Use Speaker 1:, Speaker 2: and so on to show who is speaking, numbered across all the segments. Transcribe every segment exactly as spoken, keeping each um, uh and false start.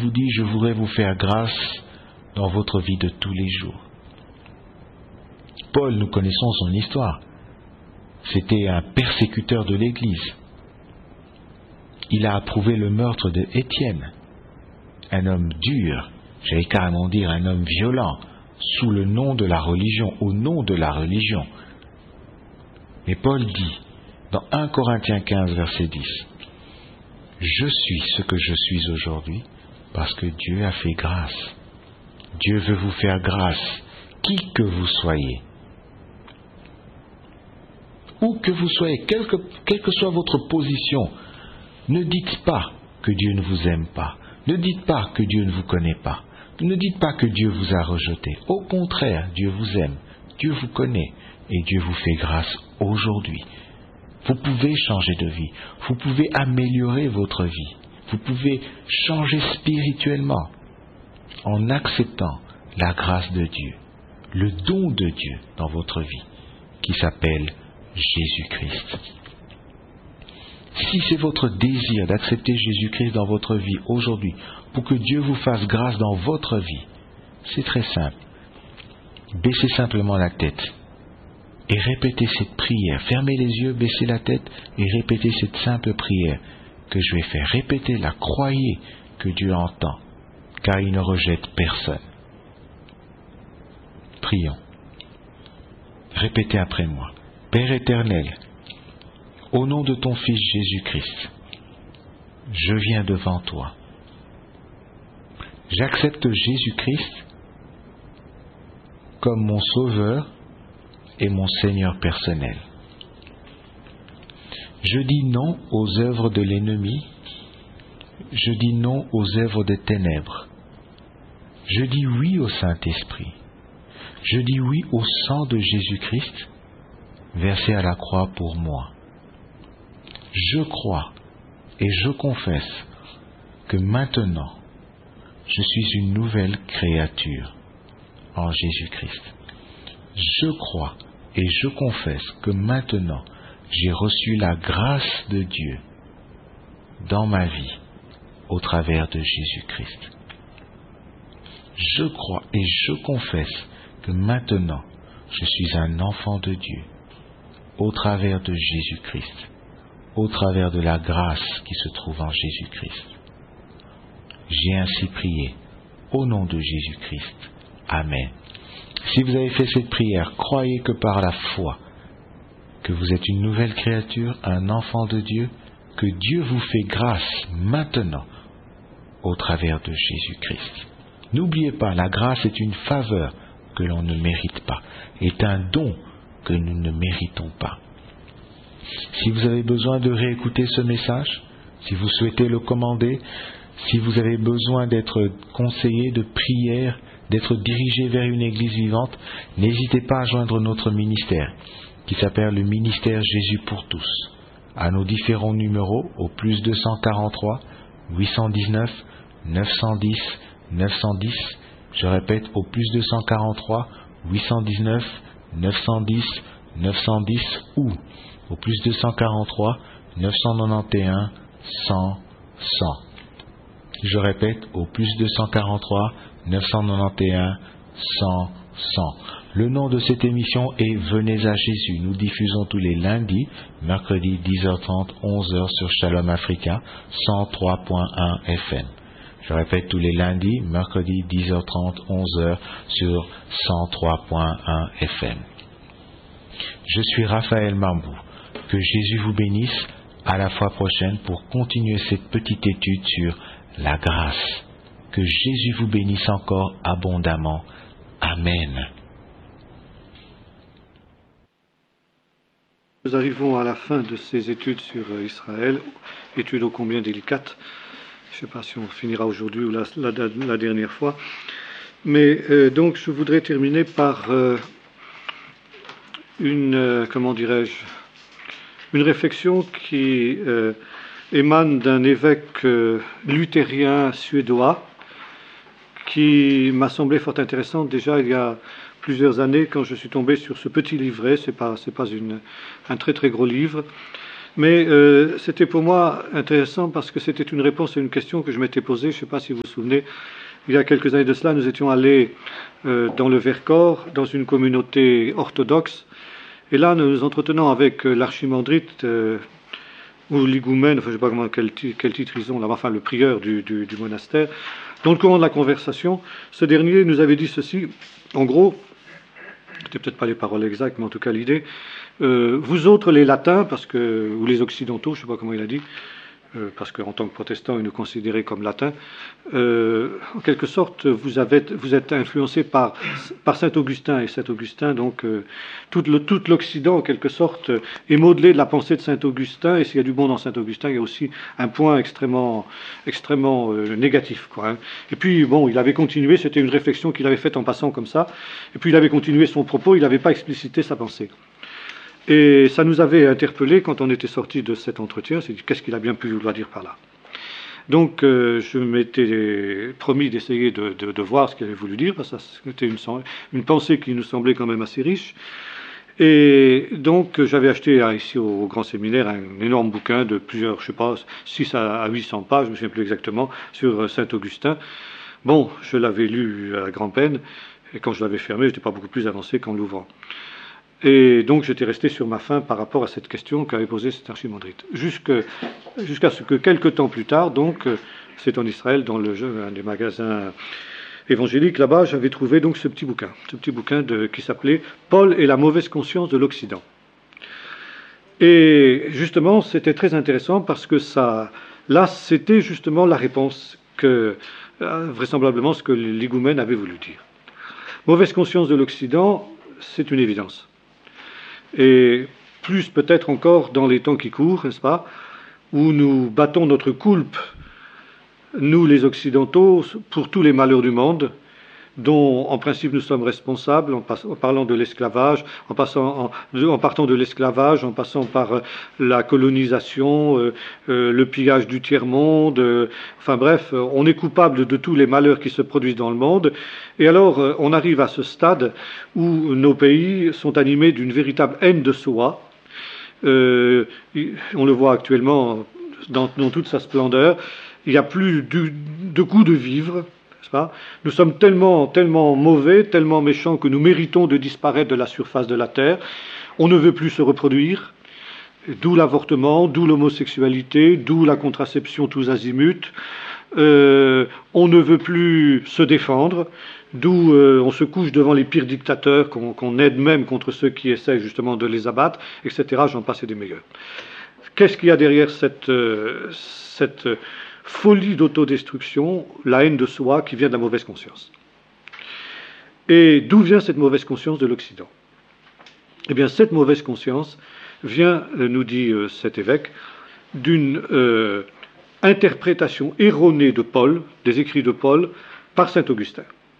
Speaker 1: vous dit, je voudrais vous faire grâce dans votre vie de tous les jours. Paul, nous connaissons son histoire. C'était un persécuteur de l'Église. Il a approuvé le meurtre de Étienne, un homme dur, j'allais carrément dire un homme violent, sous le nom de la religion, au nom de la religion. Mais Paul dit, dans premier Corinthiens quinze, verset dix, « Je suis ce que je suis aujourd'hui parce que Dieu a fait grâce. Dieu veut vous faire grâce, qui que vous soyez. Où que vous soyez, quelle que, quelle que soit votre position, ne dites pas que Dieu ne vous aime pas. Ne dites pas que Dieu ne vous connaît pas. Ne dites pas que Dieu vous a rejeté. Au contraire, Dieu vous aime, Dieu vous connaît et Dieu vous fait grâce aujourd'hui. Vous pouvez changer de vie, vous pouvez améliorer votre vie, vous pouvez changer spirituellement en acceptant la grâce de Dieu, le don de Dieu dans votre vie qui s'appelle Jésus-Christ. Si c'est votre désir d'accepter Jésus-Christ dans votre vie aujourd'hui pour que Dieu vous fasse grâce dans votre vie, c'est très simple. Baissez simplement la tête et répétez cette prière. Fermez les yeux, baissez la tête et répétez cette simple prière que je vais faire. Répétez-la, croyez que Dieu entend, car il ne rejette personne. Prions. Répétez après moi. Père éternel, au nom de ton Fils Jésus-Christ, je viens devant toi. J'accepte Jésus-Christ comme mon Sauveur et mon Seigneur personnel. Je dis non aux œuvres de l'ennemi, je dis non aux œuvres des ténèbres. Je dis oui au Saint-Esprit. Je dis oui au sang de Jésus-Christ versé à la croix pour moi. Je crois et je confesse que maintenant, je suis une nouvelle créature en Jésus-Christ. Je crois et je confesse que maintenant, j'ai reçu la grâce de Dieu dans ma vie au travers de Jésus-Christ. Je crois et je confesse que maintenant, je suis un enfant de Dieu au travers de Jésus-Christ, au travers de la grâce qui se trouve en Jésus-Christ. J'ai ainsi prié au nom de Jésus-Christ. Amen. Si vous avez fait cette prière, croyez que par la foi, que vous êtes une nouvelle créature, un enfant de Dieu, que Dieu vous fait grâce maintenant au travers de Jésus-Christ. N'oubliez pas, la grâce est une faveur que l'on ne mérite pas, est un don que nous ne méritons pas. Si vous avez besoin de réécouter ce message, si vous souhaitez le commander, si vous avez besoin d'être conseillé de prière, d'être dirigé vers une église vivante, n'hésitez pas à joindre notre ministère, qui s'appelle le ministère Jésus pour tous, à nos différents numéros au plus deux cent quarante-trois, huit cent dix-neuf, neuf cent dix, neuf cent dix, je répète au plus deux cent quarante-trois, huit cent dix-neuf, neuf cent dix, neuf cent dix ou au plus deux cent quarante-trois, neuf cent quatre-vingt-onze, cent, cent. Je répète au plus deux cent quarante-trois, neuf cent quatre-vingt-onze, cent, cent. Le nom de cette émission est Venez à Jésus. Nous diffusons tous les lundis, mercredi dix heures trente, onze heures sur Shalom Africa, cent trois point un F M. Je répète tous les lundis, mercredi dix heures trente, onze heures sur cent trois point un F M. Je suis Raphaël Mambou. Que Jésus vous bénisse. À la fois prochaine pour continuer cette petite étude sur la grâce. Que Jésus vous bénisse encore abondamment. Amen.
Speaker 2: Nous arrivons à la fin de ces études sur Israël, études ô combien délicates. Je ne sais pas si on finira aujourd'hui ou la, la, la dernière fois. Mais euh, donc je voudrais terminer par euh, une, euh, comment dirais-je, une réflexion qui euh, émane d'un évêque euh, luthérien suédois qui m'a semblé fort intéressant déjà il y a plusieurs années quand je suis tombé sur ce petit livret. C'est pas, c'est pas une, un très très gros livre, Mais euh, c'était pour moi intéressant parce que c'était une réponse à une question que je m'étais posée, je ne sais pas si vous vous souvenez, il y a quelques années de cela, nous étions allés euh, dans le Vercors, dans une communauté orthodoxe, et là nous nous entretenons avec euh, l'archimandrite, euh, ou l'higoumène, enfin je ne sais pas comment, quel, quel titre ils ont là, enfin le prieur du, du, du monastère. Dans le courant de la conversation, ce dernier nous avait dit ceci, en gros, c'était peut-être pas les paroles exactes, mais en tout cas l'idée, euh, vous autres les latins, parce que, ou les occidentaux, je ne sais pas comment il a dit, euh, parce qu'en tant que protestants, ils nous considéraient comme latins, euh, en quelque sorte, vous, avez, vous êtes influencés par, par saint Augustin, et saint Augustin, donc, euh, tout, le, tout l'Occident, en quelque sorte, est modelé de la pensée de saint Augustin, et s'il y a du bon dans saint Augustin, il y a aussi un point extrêmement, extrêmement euh, négatif, quoi, hein. Et puis, bon, il avait continué, c'était une réflexion qu'il avait faite en passant comme ça, et puis il avait continué son propos, il n'avait pas explicité sa pensée. Et ça nous avait interpellés quand on était sortis de cet entretien, c'est qu'est-ce qu'il a bien pu vouloir dire par là. Donc euh, je m'étais promis d'essayer de, de, de voir ce qu'il avait voulu dire, parce que c'était une, une pensée qui nous semblait quand même assez riche. Et donc j'avais acheté ici au Grand Séminaire un énorme bouquin de plusieurs, je sais pas, six à huit cents pages, je ne me souviens plus exactement, sur saint Augustin. Bon, je l'avais lu à grand-peine, et quand je l'avais fermé, je n'étais pas beaucoup plus avancé qu'en l'ouvrant. Et donc j'étais resté sur ma faim par rapport à cette question qu'avait posée cet archimandrite. Jusqu'à ce que quelques temps plus tard, donc c'est en Israël, dans le jeu, un des magasins évangéliques là-bas, j'avais trouvé donc ce petit bouquin, ce petit bouquin de, qui s'appelait Paul et la mauvaise conscience de l'Occident. Et justement, c'était très intéressant parce que ça, là, c'était justement la réponse que, vraisemblablement, ce que l'higoumène avait voulu dire. Mauvaise conscience de l'Occident, c'est une évidence. Et plus peut-être encore dans les temps qui courent, n'est-ce pas, où nous battons notre coulpe, nous les Occidentaux, pour tous les malheurs du monde, dont en principe nous sommes responsables, en, pass- en parlant de l'esclavage, en, passant, en, en partant de l'esclavage, en passant par euh, la colonisation, euh, euh, le pillage du tiers-monde, euh, enfin bref, euh, on est coupable de tous les malheurs qui se produisent dans le monde, et alors euh, on arrive à ce stade où nos pays sont animés d'une véritable haine de soi. Euh, on le voit actuellement dans, dans toute sa splendeur, il n'y a plus de, de goût de vivre. Nous sommes tellement, tellement mauvais, tellement méchants que nous méritons de disparaître de la surface de la Terre. On ne veut plus se reproduire, d'où l'avortement, d'où l'homosexualité, d'où la contraception tous azimuts. Euh, on ne veut plus se défendre, d'où euh, on se couche devant les pires dictateurs, qu'on, qu'on aide même contre ceux qui essaient justement de les abattre, et cetera. J'en passe et des meilleurs. Qu'est-ce qu'il y a derrière cette... Euh, cette folie d'autodestruction, la haine de soi qui vient de la mauvaise conscience. Et d'où vient cette mauvaise conscience de l'Occident? Eh bien, cette mauvaise conscience vient, nous dit euh, cet évêque, d'une euh, interprétation erronée de Paul, des écrits de Paul, par saint Augustin.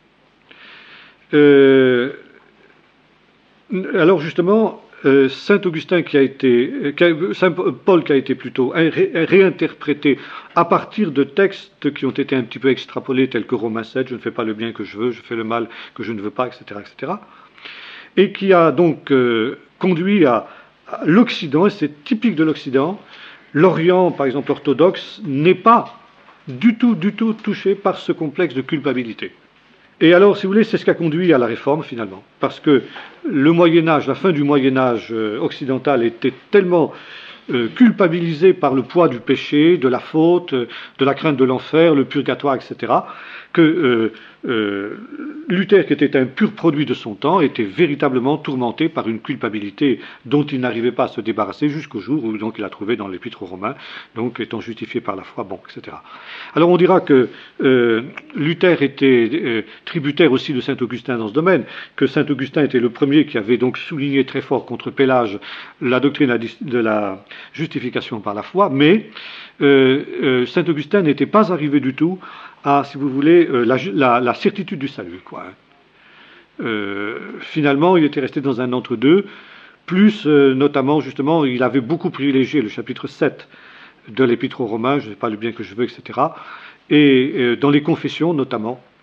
Speaker 2: Euh, alors justement, Euh, saint Augustin qui a été, qui a, saint Paul qui a été plutôt ré, réinterprété à partir de textes qui ont été un petit peu extrapolés, tels que Romains sept, je ne fais pas le bien que je veux, je fais le mal que je ne veux pas, et cetera, et cetera, et qui a donc euh, conduit à, à l'Occident, et c'est typique de l'Occident, l'Orient, par exemple orthodoxe, n'est pas du tout, du tout touché par ce complexe de culpabilité. Et alors, si vous voulez, c'est ce qui a conduit à la réforme, finalement. Parce que le Moyen-Âge, la fin du Moyen-Âge occidental était tellement euh, culpabilisé par le poids du péché, de la faute, de la crainte de l'enfer, le purgatoire, et cetera, que euh, euh, Luther, qui était un pur produit de son temps, était véritablement tourmenté par une culpabilité dont il n'arrivait pas à se débarrasser jusqu'au jour où donc, il a trouvé dans l'Épître aux Romains, donc étant justifié par la foi, bon, et cetera. Alors on dira que euh, Luther était euh, tributaire aussi de saint Augustin dans ce domaine, que saint Augustin était le premier qui avait donc souligné très fort contre Pélage la doctrine de la justification par la foi, mais euh, euh, saint Augustin n'était pas arrivé du tout à, si vous voulez, euh, la, la, la certitude du salut, quoi. Euh, finalement, il était resté dans un entre-deux, plus euh, notamment, justement, il avait beaucoup privilégié le chapitre sept de l'Épître aux Romains, je ne sais pas le bien que je veux, et cetera. Et euh, dans les confessions, notamment,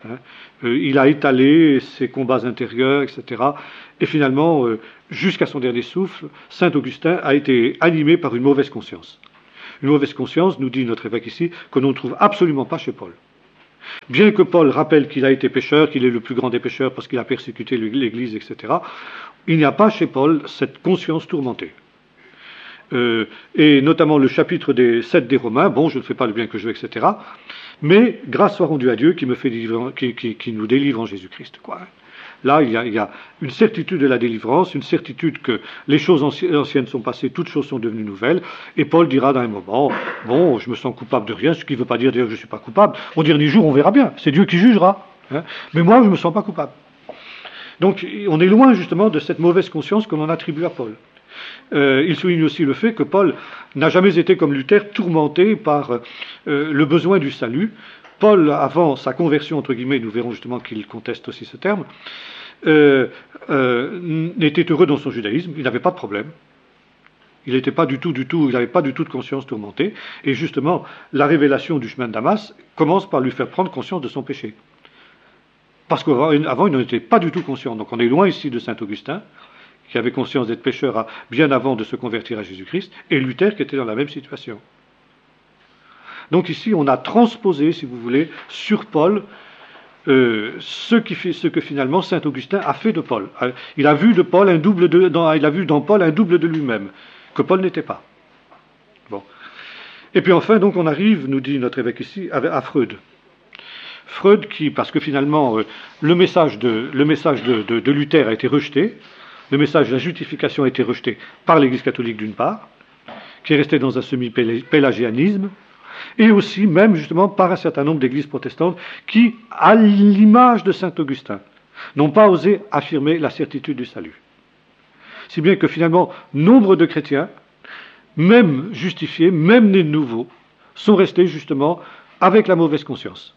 Speaker 2: Hein. Euh, il a étalé ses combats intérieurs, et cetera. Et finalement, euh, jusqu'à son dernier souffle, saint Augustin a été animé par une mauvaise conscience. Une mauvaise conscience, nous dit notre évêque ici, que l'on ne trouve absolument pas chez Paul. Bien que Paul rappelle qu'il a été pécheur, qu'il est le plus grand des pécheurs parce qu'il a persécuté l'Église, et cetera, il n'y a pas chez Paul cette conscience tourmentée. Euh, et notamment le chapitre des sept des Romains, bon, je ne fais pas le bien que je veux, et cetera, mais grâce soit rendue à Dieu qui, me fait délivrer, qui, qui, qui nous délivre en Jésus-Christ, quoi. Là, il y, a, il y a une certitude de la délivrance, une certitude que les choses anciennes sont passées, toutes choses sont devenues nouvelles. Et Paul dira d'un moment, bon, je me sens coupable de rien, ce qui ne veut pas dire d'ailleurs que je ne suis pas coupable. Au dernier jour, on verra bien, c'est Dieu qui jugera. Hein. Mais moi, je ne me sens pas coupable. Donc, on est loin justement de cette mauvaise conscience que l'on attribue à Paul. Euh, il souligne aussi le fait que Paul n'a jamais été comme Luther tourmenté par euh, le besoin du salut. Paul, avant sa conversion, entre guillemets, nous verrons justement qu'il conteste aussi ce terme, euh, euh, n'était heureux dans son judaïsme, il n'avait pas de problème. Il n'était pas du tout, du tout, il n'avait pas du tout de conscience tourmentée. Et justement, la révélation du chemin de Damas commence par lui faire prendre conscience de son péché. Parce qu'avant, avant, il n'en était pas du tout conscient. Donc on est loin ici de saint Augustin, qui avait conscience d'être pécheur bien avant de se convertir à Jésus-Christ, et Luther qui était dans la même situation. Donc ici, on a transposé, si vous voulez, sur Paul euh, ce, qui fait, ce que finalement saint Augustin a fait de Paul. Il a vu de Paul un double de, dans, il a vu dans Paul un double de lui-même, que Paul n'était pas. Bon. Et puis enfin, donc, on arrive, nous dit notre évêque ici, à, à Freud. Freud, qui, parce que finalement, euh, le message, de, le message de, de, de Luther a été rejeté, le message de la justification a été rejeté par l'Église catholique d'une part, qui est restée dans un semi-pélagianisme, et aussi même justement par un certain nombre d'églises protestantes qui, à l'image de saint Augustin, n'ont pas osé affirmer la certitude du salut. Si bien que finalement, nombre de chrétiens, même justifiés, même nés de nouveau, sont restés justement avec la mauvaise conscience.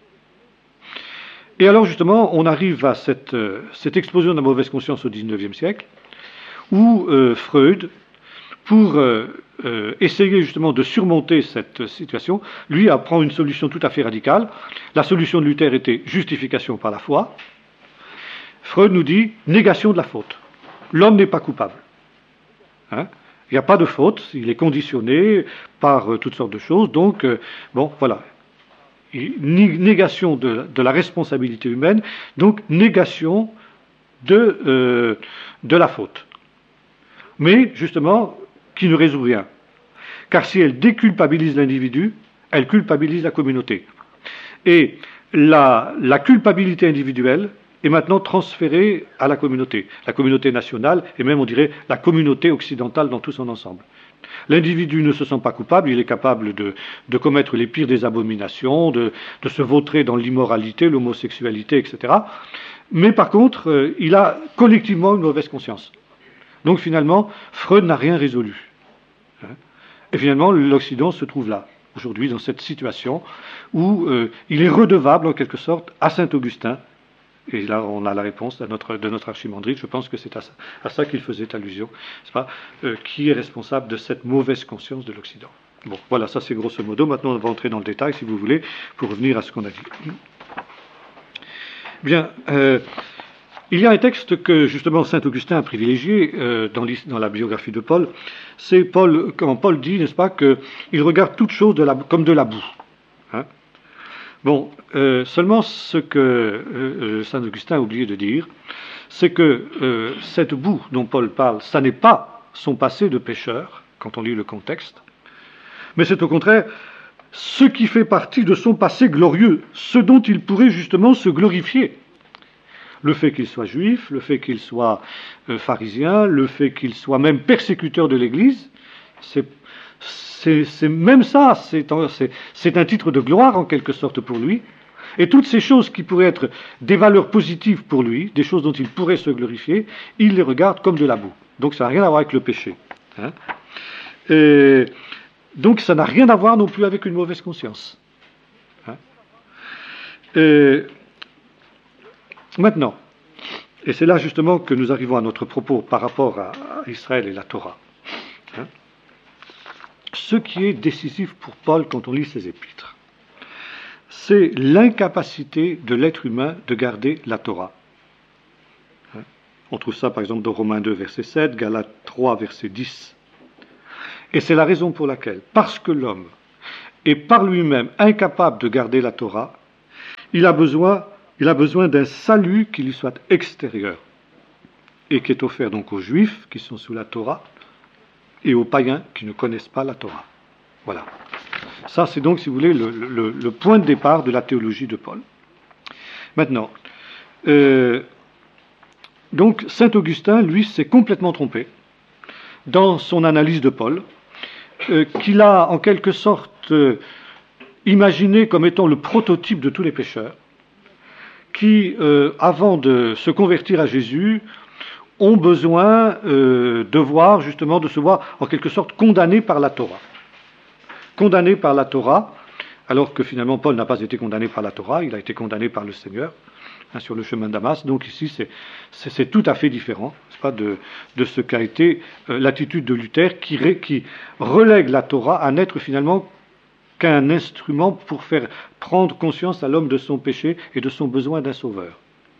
Speaker 2: Et alors justement, on arrive à cette, euh, cette explosion de la mauvaise conscience au dix-neuvième siècle, où euh, Freud, pour euh, euh, essayer justement de surmonter cette situation, lui apprend une solution tout à fait radicale. La solution de Luther était justification par la foi. Freud nous dit négation de la faute. L'homme n'est pas coupable. Hein? Il n'y a pas de faute, il est conditionné par euh, toutes sortes de choses. Donc, euh, bon, voilà. Et, négation de, de la responsabilité humaine, donc négation de, euh, de la faute. Mais, justement, qui ne résout rien. Car si elle déculpabilise l'individu, elle culpabilise la communauté. Et la, la culpabilité individuelle est maintenant transférée à la communauté, la communauté nationale, et même, on dirait, la communauté occidentale dans tout son ensemble. L'individu ne se sent pas coupable, il est capable de, de commettre les pires des abominations, de, de se vautrer dans l'immoralité, l'homosexualité, et cetera. Mais par contre, euh, il a collectivement une mauvaise conscience. Donc finalement, Freud n'a rien résolu. Et finalement, l'Occident se trouve là, aujourd'hui, dans cette situation où euh, il est redevable, en quelque sorte, à saint Augustin. Et là, on a la réponse à notre, de notre archimandrite. Je pense que c'est à ça, à ça qu'il faisait allusion, n'est-ce pas, euh, qui est responsable de cette mauvaise conscience de l'Occident. Bon, voilà, ça c'est grosso modo. Maintenant, on va entrer dans le détail, si vous voulez, pour revenir à ce qu'on a dit. Bien, euh, il y a un texte que, justement, saint Augustin a privilégié euh, dans, dans la biographie de Paul. C'est Paul, quand Paul dit, n'est-ce pas, qu'il regarde toute chose de la, comme de la boue. Hein? Bon, euh, seulement ce que euh, saint Augustin a oublié de dire, c'est que euh, cette boue dont Paul parle, ça n'est pas son passé de pécheur, quand on lit le contexte, mais c'est au contraire ce qui fait partie de son passé glorieux, ce dont il pourrait justement se glorifier. Le fait qu'il soit juif, le fait qu'il soit euh, pharisien, le fait qu'il soit même persécuteur de l'Église, c'est, c'est, c'est même ça, c'est un, c'est, c'est un titre de gloire en quelque sorte pour lui. Et toutes ces choses qui pourraient être des valeurs positives pour lui, des choses dont il pourrait se glorifier, il les regarde comme de la boue. Donc ça n'a rien à voir avec le péché. Hein. Et donc ça n'a rien à voir non plus avec une mauvaise conscience. Hein. Et maintenant, et c'est là justement que nous arrivons à notre propos par rapport à Israël et la Torah. Hein, ce qui est décisif pour Paul quand on lit ses épîtres, c'est l'incapacité de l'être humain de garder la Torah. On trouve ça par exemple dans Romains deux, verset sept, Galates trois, verset dix. Et c'est la raison pour laquelle, parce que l'homme est par lui-même incapable de garder la Torah, il a besoin, il a besoin d'un salut qui lui soit extérieur, et qui est offert donc aux Juifs qui sont sous la Torah, et aux païens qui ne connaissent pas la Torah. Voilà. Ça, c'est donc, si vous voulez, le, le, le point de départ de la théologie de Paul. Maintenant, euh, donc saint Augustin, lui, s'est complètement trompé dans son analyse de Paul, euh, qu'il a en quelque sorte euh, imaginé comme étant le prototype de tous les pécheurs, qui, euh, avant de se convertir à Jésus, ont besoin euh, de voir, justement, de se voir en quelque sorte condamnés par la Torah. Condamnés par la Torah, alors que finalement Paul n'a pas été condamné par la Torah, il a été condamné par le Seigneur, hein, sur le chemin de Damas. Donc ici, c'est, c'est, c'est tout à fait différent, n'est-ce pas, de, de ce qu'a été euh, l'attitude de Luther, qui, ré, qui relègue la Torah à n'être finalement qu'un instrument pour faire prendre conscience à l'homme de son péché et de son besoin d'un sauveur.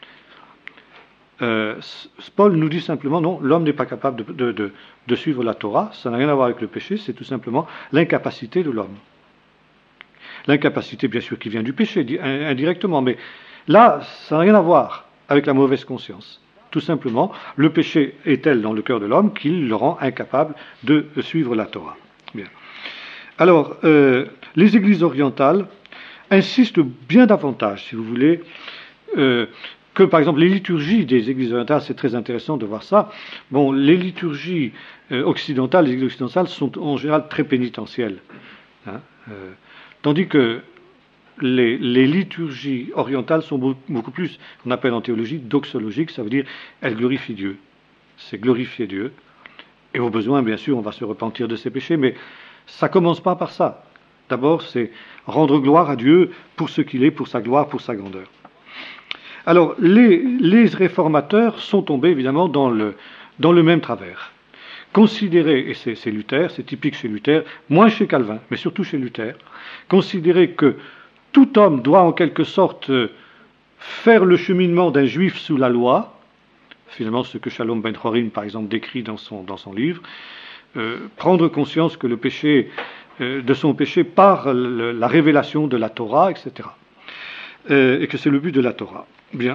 Speaker 2: Euh, Paul nous dit simplement, non, l'homme n'est pas capable de, de, de, de suivre la Torah, ça n'a rien à voir avec le péché, c'est tout simplement l'incapacité de l'homme. L'incapacité, bien sûr, qui vient du péché, indirectement, mais là, ça n'a rien à voir avec la mauvaise conscience. Tout simplement, le péché est tel dans le cœur de l'homme qu'il le rend incapable de suivre la Torah. Bien. Alors, euh, les églises orientales insistent bien davantage, si vous voulez, euh, que par exemple les liturgies des églises orientales, c'est très intéressant de voir ça. Bon, les liturgies euh, occidentales, les églises occidentales sont en général très pénitentielles, hein, euh, tandis que les, les liturgies orientales sont beaucoup, beaucoup plus, qu'on appelle en théologie, doxologiques, ça veut dire elles glorifient Dieu. C'est glorifier Dieu. Et au besoin, bien sûr, on va se repentir de ses péchés, mais ça ne commence pas par ça. D'abord, c'est rendre gloire à Dieu pour ce qu'il est, pour sa gloire, pour sa grandeur. Alors, les, les réformateurs sont tombés, évidemment, dans le, dans le même travers. Considérer, et c'est, c'est Luther, c'est typique chez Luther, moins chez Calvin, mais surtout chez Luther, considérer que tout homme doit en quelque sorte faire le cheminement d'un juif sous la loi, finalement ce que Shalom Ben Chorin, par exemple, décrit dans son, dans son livre, euh, prendre conscience que le péché, euh, de son péché par le, la révélation de la Torah, et cetera. Euh, et que c'est le but de la Torah. Bien.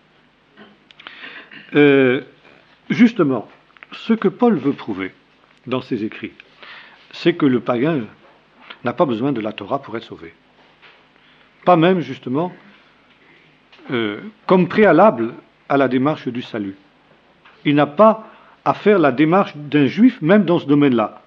Speaker 2: Euh, justement, ce que Paul veut prouver dans ses écrits, c'est que le païen n'a pas besoin de la Torah pour être sauvé. Pas même, justement, euh, comme préalable à la démarche du salut. Il n'a pas à faire la démarche d'un juif, même dans ce domaine-là.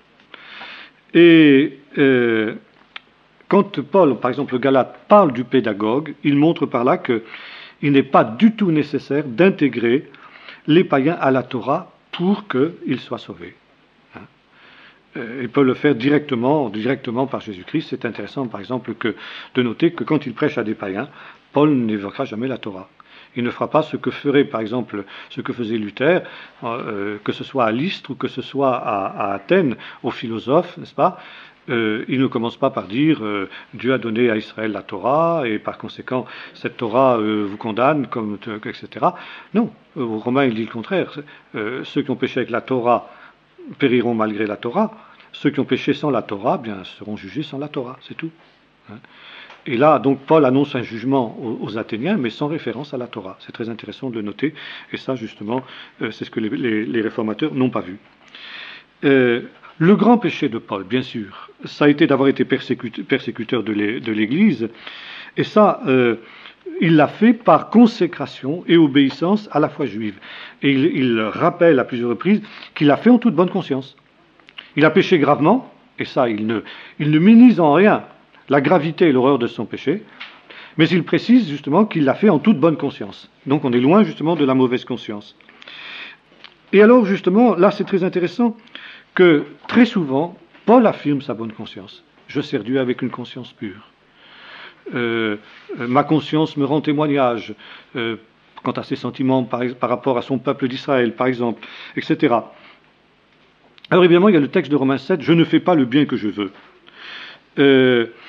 Speaker 2: Et euh, quand Paul, par exemple, le Galate, parle du pédagogue, il montre par là qu'il n'est pas du tout nécessaire d'intégrer les païens à la Torah pour qu'ils soient sauvés. Il peut le faire directement, directement par Jésus-Christ. C'est intéressant, par exemple, que, de noter que quand il prêche à des païens, Paul n'évoquera jamais la Torah. Il ne fera pas ce que ferait, par exemple, ce que faisait Luther, euh, que ce soit à Lystre ou que ce soit à, à Athènes, aux philosophes, n'est-ce pas? Euh, il ne commence pas par dire euh, Dieu a donné à Israël la Torah et par conséquent cette Torah euh, vous condamne, comme, et cetera. Non, aux Romains il dit le contraire. Euh, ceux qui ont péché avec la Torah périront malgré la Torah. Ceux qui ont péché sans la Torah, bien, seront jugés sans la Torah, c'est tout. Hein. Et là, donc, Paul annonce un jugement aux, aux Athéniens, mais sans référence à la Torah. C'est très intéressant de le noter, et ça, justement, euh, c'est ce que les, les, les réformateurs n'ont pas vu. Euh, le grand péché de Paul, bien sûr, ça a été d'avoir été persécut, persécuteur de, les, de l'Église, et ça, euh, il l'a fait par consécration et obéissance à la foi juive. Et il, il rappelle à plusieurs reprises qu'il l'a fait en toute bonne conscience. Il a péché gravement, et ça, il ne, il ne minimise en rien la gravité et l'horreur de son péché, mais il précise justement qu'il l'a fait en toute bonne conscience. Donc on est loin justement de la mauvaise conscience. Et alors justement, là c'est très intéressant que très souvent, Paul affirme sa bonne conscience. Je sers Dieu avec une conscience pure. Euh, ma conscience me rend témoignage euh, quant à ses sentiments par, par rapport à son peuple d'Israël, par exemple, et cetera. Alors évidemment, il y a le texte de Romains sept, « Je ne fais pas le bien que je veux ». Euh,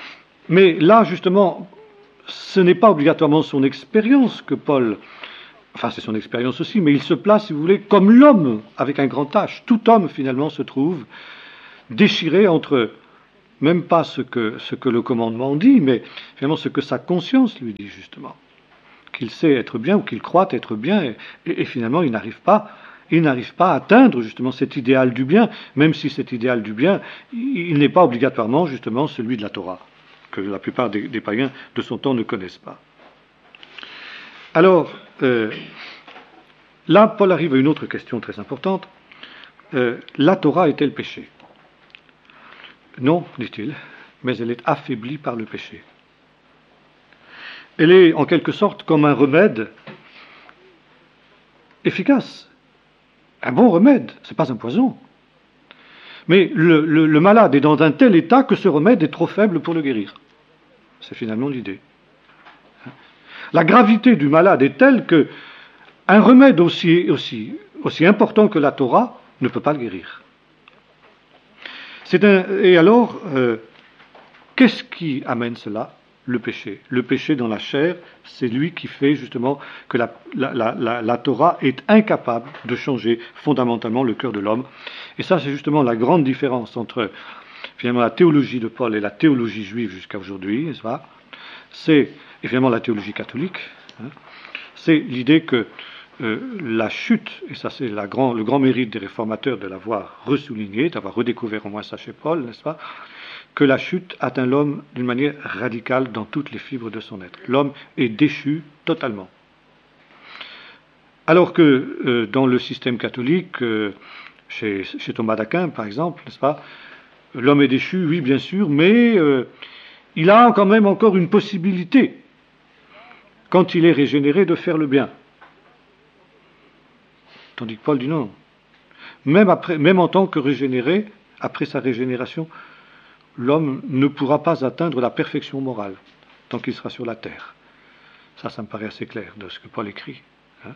Speaker 2: Mais là, justement, ce n'est pas obligatoirement son expérience que Paul... Enfin, c'est son expérience aussi, mais il se place, si vous voulez, comme l'homme, avec un grand H. Tout homme, finalement, se trouve déchiré entre, même pas ce que, ce que le commandement dit, mais finalement ce que sa conscience lui dit, justement. Qu'il sait être bien ou qu'il croit être bien, et, et, et finalement, il n'arrive pas... Il n'arrive pas à atteindre justement cet idéal du bien, même si cet idéal du bien, il n'est pas obligatoirement justement celui de la Torah, que la plupart des, des païens de son temps ne connaissent pas. Alors, euh, là, Paul arrive à une autre question très importante. Euh, la Torah est-elle péché? Non, dit-il, mais elle est affaiblie par le péché. Elle est en quelque sorte comme un remède efficace. Un bon remède, ce n'est pas un poison. Mais le, le, le malade est dans un tel état que ce remède est trop faible pour le guérir. C'est finalement l'idée. La gravité du malade est telle que un remède aussi, aussi, aussi important que la Torah ne peut pas le guérir. C'est un, et alors, euh, qu'est-ce qui amène cela? Le péché. Le péché dans la chair, c'est lui qui fait justement que la, la, la, la, la Torah est incapable de changer fondamentalement le cœur de l'homme. Et ça, c'est justement la grande différence entre finalement la théologie de Paul et la théologie juive jusqu'à aujourd'hui, n'est-ce pas? C'est évidemment la théologie catholique. Hein, c'est l'idée que euh, la chute, et ça c'est la grand, le grand mérite des réformateurs de l'avoir ressouligné, d'avoir redécouvert au moins ça chez Paul, n'est-ce pas? Que la chute atteint l'homme d'une manière radicale dans toutes les fibres de son être. L'homme est déchu totalement. Alors que euh, dans le système catholique, euh, chez, chez Thomas d'Aquin par exemple, n'est-ce pas, l'homme est déchu, oui bien sûr, mais euh, il a quand même encore une possibilité, quand il est régénéré, de faire le bien. Tandis que Paul dit non. Même, après, même en tant que régénéré, après sa régénération, l'homme ne pourra pas atteindre la perfection morale tant qu'il sera sur la terre. Ça, ça me paraît assez clair de ce que Paul écrit. Hein.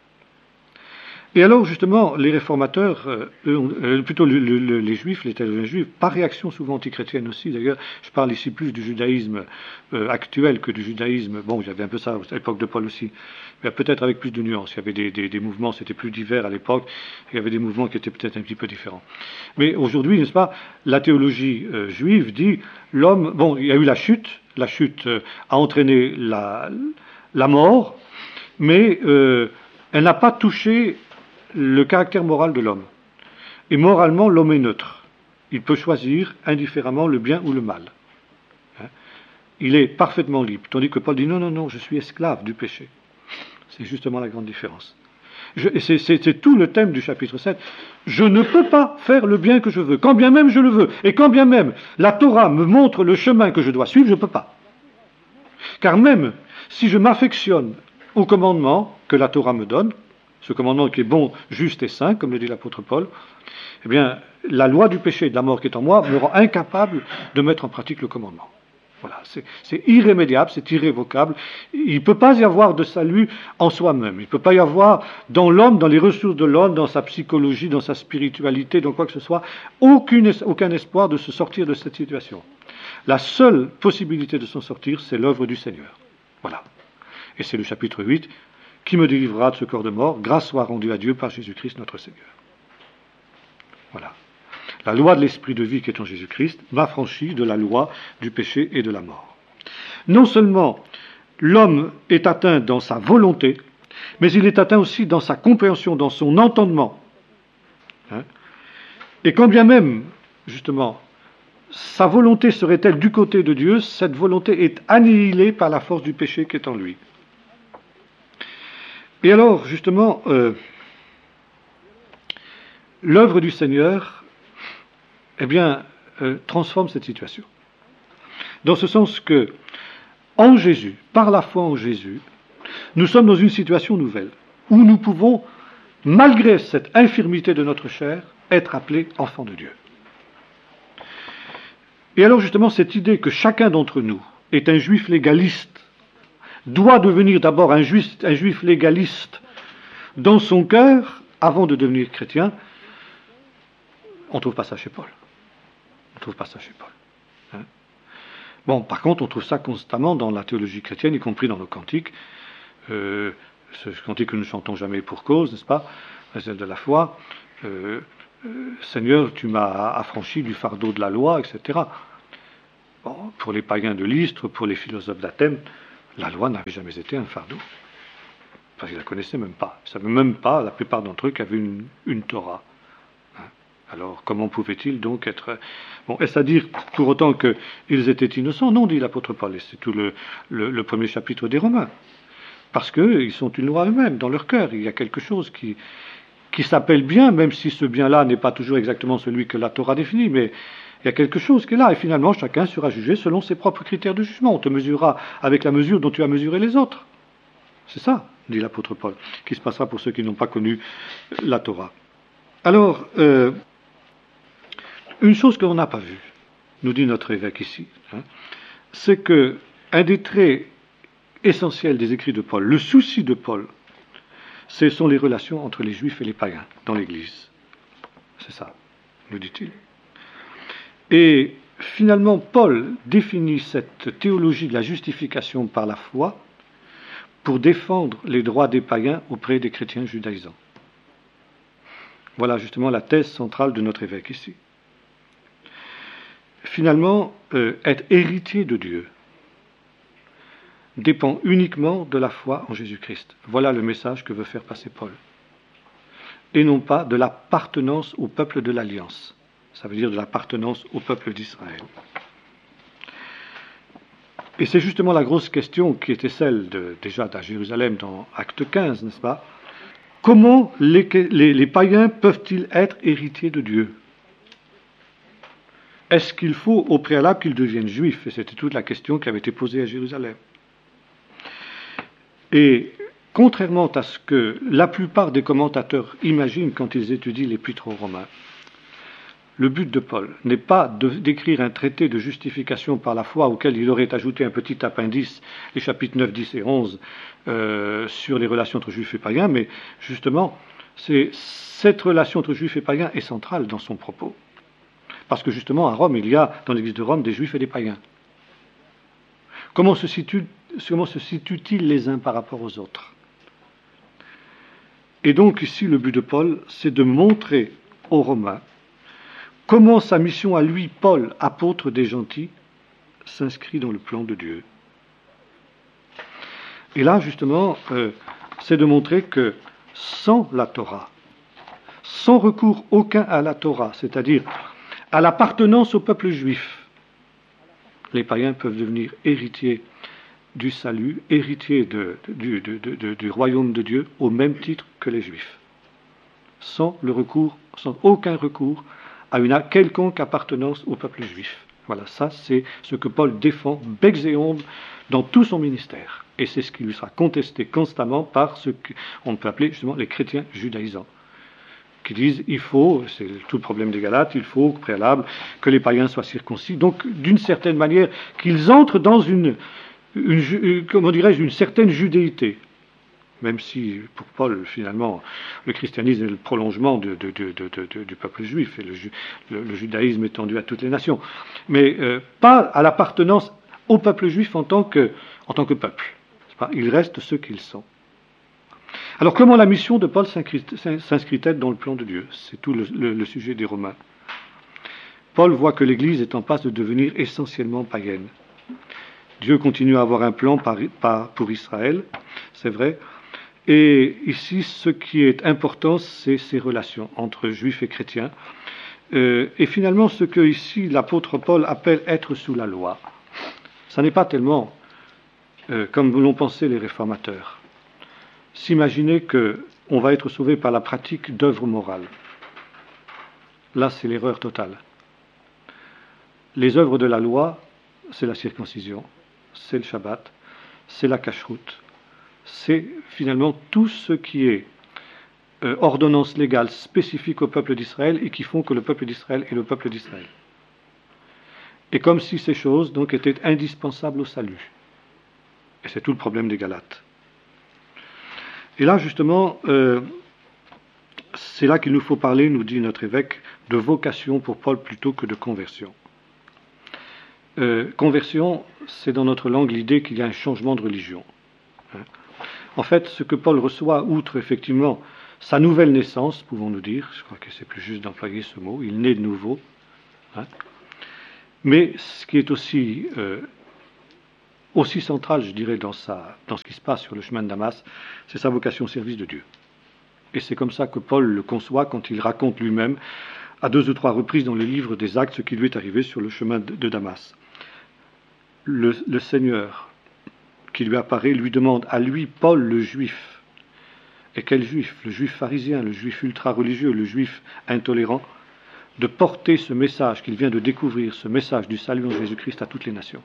Speaker 2: Et alors, justement, les réformateurs, euh, eux, plutôt le, le, les juifs, les théologiens juifs, par réaction souvent antichrétienne aussi, d'ailleurs, je parle ici plus du judaïsme euh, actuel que du judaïsme, bon, il y avait un peu ça à l'époque de Paul aussi, mais peut-être avec plus de nuances. Il y avait des, des, des mouvements, c'était plus divers à l'époque, il y avait des mouvements qui étaient peut-être un petit peu différents. Mais aujourd'hui, n'est-ce pas, la théologie euh, juive dit, l'homme, bon, il y a eu la chute, la chute euh, a entraîné la, la mort, mais euh, elle n'a pas touché le caractère moral de l'homme. Et moralement, l'homme est neutre. Il peut choisir indifféremment le bien ou le mal. Hein? Il est parfaitement libre. Tandis que Paul dit non, non, non, je suis esclave du péché. C'est justement la grande différence. Je, et c'est, c'est, c'est tout le thème du chapitre sept. Je ne peux pas faire le bien que je veux, quand bien même je le veux. Et quand bien même la Torah me montre le chemin que je dois suivre, je ne peux pas. Car même si je m'affectionne au commandement que la Torah me donne, ce commandement qui est bon, juste et saint, comme le dit l'apôtre Paul, eh bien, la loi du péché et de la mort qui est en moi me rend incapable de mettre en pratique le commandement. Voilà, c'est, c'est irrémédiable, c'est irrévocable. Il ne peut pas y avoir de salut en soi-même. Il ne peut pas y avoir dans l'homme, dans les ressources de l'homme, dans sa psychologie, dans sa spiritualité, dans quoi que ce soit, aucune, aucun espoir de se sortir de cette situation. La seule possibilité de s'en sortir, c'est l'œuvre du Seigneur. Voilà. Et c'est le chapitre huit. Qui me délivrera de ce corps de mort? Grâce soit rendue à Dieu par Jésus-Christ notre Seigneur. Voilà. La loi de l'esprit de vie qui est en Jésus-Christ m'affranchit de la loi du péché et de la mort. Non seulement l'homme est atteint dans sa volonté, mais il est atteint aussi dans sa compréhension, dans son entendement. Hein? Et quand bien même, justement, sa volonté serait-elle du côté de Dieu, cette volonté est annihilée par la force du péché qui est en lui. Et alors, justement, euh, l'œuvre du Seigneur, eh bien, euh, transforme cette situation. Dans ce sens que, en Jésus, par la foi en Jésus, nous sommes dans une situation nouvelle, où nous pouvons, malgré cette infirmité de notre chair, être appelés enfants de Dieu. Et alors, justement, cette idée que chacun d'entre nous est un juif légaliste, doit devenir d'abord un juif, un juif légaliste dans son cœur, avant de devenir chrétien, on ne trouve pas ça chez Paul. On ne trouve pas ça chez Paul. Hein? Bon, par contre, on trouve ça constamment dans la théologie chrétienne, y compris dans nos cantiques. Euh, ce cantique que nous ne chantons jamais pour cause, n'est-ce pas, celle de la foi. Euh, euh, Seigneur, tu m'as affranchi du fardeau de la loi, et cetera. Bon, pour les païens de l'Istre, pour les philosophes d'Athènes, la loi n'avait jamais été un fardeau. Parce qu'ils ne la connaissaient même pas. Ils ne savaient même pas, la plupart d'entre eux, qu'avaient une, une Torah. Hein? Alors, comment pouvaient-ils donc être... Bon, est-ce à dire pour autant qu'ils étaient innocents? Non, dit l'apôtre Paul, et c'est tout le, le, le premier chapitre des Romains. Parce qu'ils sont une loi eux-mêmes, dans leur cœur. Il y a quelque chose qui, qui s'appelle bien, même si ce bien-là n'est pas toujours exactement celui que la Torah définit, mais il y a quelque chose qui est là, et finalement chacun sera jugé selon ses propres critères de jugement. On te mesurera avec la mesure dont tu as mesuré les autres. C'est ça, dit l'apôtre Paul, qui se passera pour ceux qui n'ont pas connu la Torah. Alors, euh, une chose que l'on n'a pas vue, nous dit notre évêque ici, hein, c'est que un des traits essentiels des écrits de Paul, le souci de Paul, ce sont les relations entre les juifs et les païens dans l'Église. C'est ça, nous dit-il. Et finalement, Paul définit cette théologie de la justification par la foi pour défendre les droits des païens auprès des chrétiens judaïsants. Voilà justement la thèse centrale de notre évêque ici. Finalement, euh, être héritier de Dieu dépend uniquement de la foi en Jésus-Christ. Voilà le message que veut faire passer Paul. Et non pas de l'appartenance au peuple de l'Alliance. Ça veut dire de l'appartenance au peuple d'Israël. Et c'est justement la grosse question qui était celle de, déjà à Jérusalem dans Acte quinze, n'est-ce pas? Comment les, les, les païens peuvent-ils être héritiers de Dieu? Est-ce qu'il faut au préalable qu'ils deviennent juifs? Et c'était toute la question qui avait été posée à Jérusalem. Et contrairement à ce que la plupart des commentateurs imaginent quand ils étudient l'Épître aux Romains, le but de Paul n'est pas de, d'écrire un traité de justification par la foi auquel il aurait ajouté un petit appendice, les chapitres neuf, dix et onze, euh, sur les relations entre juifs et païens, mais justement, c'est, cette relation entre juifs et païens est centrale dans son propos. Parce que justement, à Rome, il y a, dans l'Église de Rome, des juifs et des païens. Comment se situe, comment se situent-ils les uns par rapport aux autres? Et donc ici, le but de Paul, c'est de montrer aux Romains comment sa mission à lui, Paul, apôtre des gentils, s'inscrit dans le plan de Dieu. Et là, justement, euh, c'est de montrer que sans la Torah, sans recours aucun à la Torah, c'est-à-dire à l'appartenance au peuple juif, les païens peuvent devenir héritiers du salut, héritiers de, de, de, de, de, du royaume de Dieu, au même titre que les juifs. Sans le recours, sans aucun recours à une quelconque appartenance au peuple juif. Voilà, ça c'est ce que Paul défend bec et ongles dans tout son ministère. Et c'est ce qui lui sera contesté constamment par ce qu'on peut appeler justement les chrétiens judaïsants, qui disent il faut, c'est tout le problème des Galates, il faut au préalable que les païens soient circoncis, donc d'une certaine manière qu'ils entrent dans une, une comment dirais-je, une certaine judéité. Même si, pour Paul, finalement, le christianisme est le prolongement de, de, de, de, de, du peuple juif, et le, le, le judaïsme étendu à toutes les nations. Mais euh, pas à l'appartenance au peuple juif en tant que, en tant que peuple. Ils restent ceux qu'ils sont. Alors, comment la mission de Paul s'inscrit-elle dans le plan de Dieu? C'est tout le, le, le sujet des Romains. Paul voit que l'Église est en passe de devenir essentiellement païenne. Dieu continue à avoir un plan par, par, pour Israël, c'est vrai. Et ici, ce qui est important, c'est ces relations entre juifs et chrétiens. Euh, et finalement, ce que ici l'apôtre Paul appelle être sous la loi, ça n'est pas tellement euh, comme l'ont pensé les réformateurs. S'imaginer qu'on va être sauvé par la pratique d'œuvres morales. Là, c'est l'erreur totale. Les œuvres de la loi, c'est la circoncision, c'est le Shabbat, c'est la cacheroute. C'est finalement tout ce qui est euh, ordonnance légale spécifique au peuple d'Israël et qui font que le peuple d'Israël est le peuple d'Israël. Et comme si ces choses donc étaient indispensables au salut. Et c'est tout le problème des Galates. Et là justement, euh, c'est là qu'il nous faut parler, nous dit notre évêque, de vocation pour Paul plutôt que de conversion. euh, conversion, c'est dans notre langue l'idée qu'il y a un changement de religion. Hein. En fait, ce que Paul reçoit, outre effectivement sa nouvelle naissance, pouvons-nous dire, je crois que c'est plus juste d'employer ce mot, il naît de nouveau, hein. Mais ce qui est aussi, euh, aussi central, je dirais, dans, sa, dans ce qui se passe sur le chemin de Damas, c'est sa vocation au service de Dieu. Et c'est comme ça que Paul le conçoit quand il raconte lui-même, à deux ou trois reprises dans le livre des Actes, ce qui lui est arrivé sur le chemin de, de Damas. Le, le Seigneur qui lui apparaît lui demande à lui, Paul le juif, et quel juif? Le juif pharisien, le juif ultra-religieux, le juif intolérant, de porter ce message qu'il vient de découvrir, ce message du salut en Jésus-Christ à toutes les nations.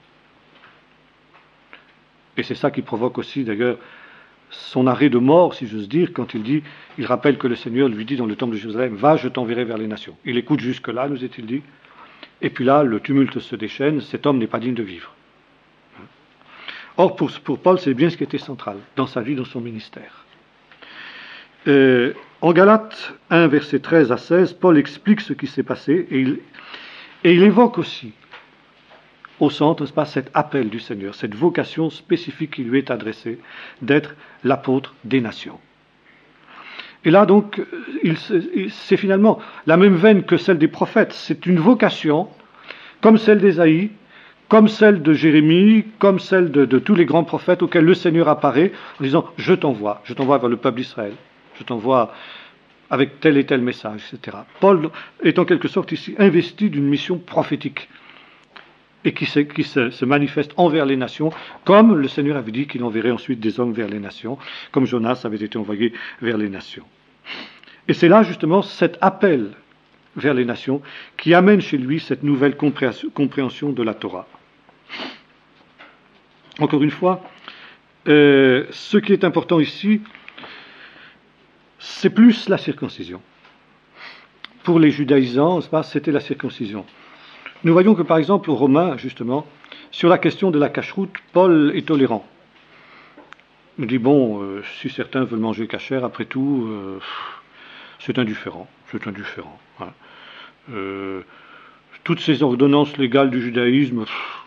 Speaker 2: Et c'est ça qui provoque aussi d'ailleurs son arrêt de mort, si j'ose dire, quand il dit, il rappelle que le Seigneur lui dit dans le temple de Jérusalem, va, je t'enverrai vers les nations. Il écoute jusque-là, nous est-il dit, et puis là, le tumulte se déchaîne, cet homme n'est pas digne de vivre. Or, pour, pour Paul, c'est bien ce qui était central dans sa vie, dans son ministère. Euh, en Galates un, versets treize à seize, Paul explique ce qui s'est passé et il, et il évoque aussi au centre, n'est-ce pas, cet appel du Seigneur, cette vocation spécifique qui lui est adressée d'être l'apôtre des nations. Et là, donc, il, c'est finalement la même veine que celle des prophètes. C'est une vocation, comme celle d'Ésaïe, comme celle de Jérémie, comme celle de, de tous les grands prophètes auxquels le Seigneur apparaît en disant « Je t'envoie, je t'envoie vers le peuple d'Israël, je t'envoie avec tel et tel message, et cetera » Paul est en quelque sorte ici investi d'une mission prophétique et qui, se, qui se, se manifeste envers les nations, comme le Seigneur avait dit qu'il enverrait ensuite des hommes vers les nations, comme Jonas avait été envoyé vers les nations. Et c'est là justement cet appel vers les nations qui amène chez lui cette nouvelle compréhension de la Torah. Encore une fois, euh, ce qui est important ici, c'est plus la circoncision. Pour les judaïsants, c'était la circoncision. Nous voyons que par exemple aux Romains, justement, sur la question de la cacheroute, Paul est tolérant. Il dit, bon, euh, si certains veulent manger cachère, après tout, euh, c'est indifférent, c'est indifférent. Hein. Euh, toutes ces ordonnances légales du judaïsme, pff,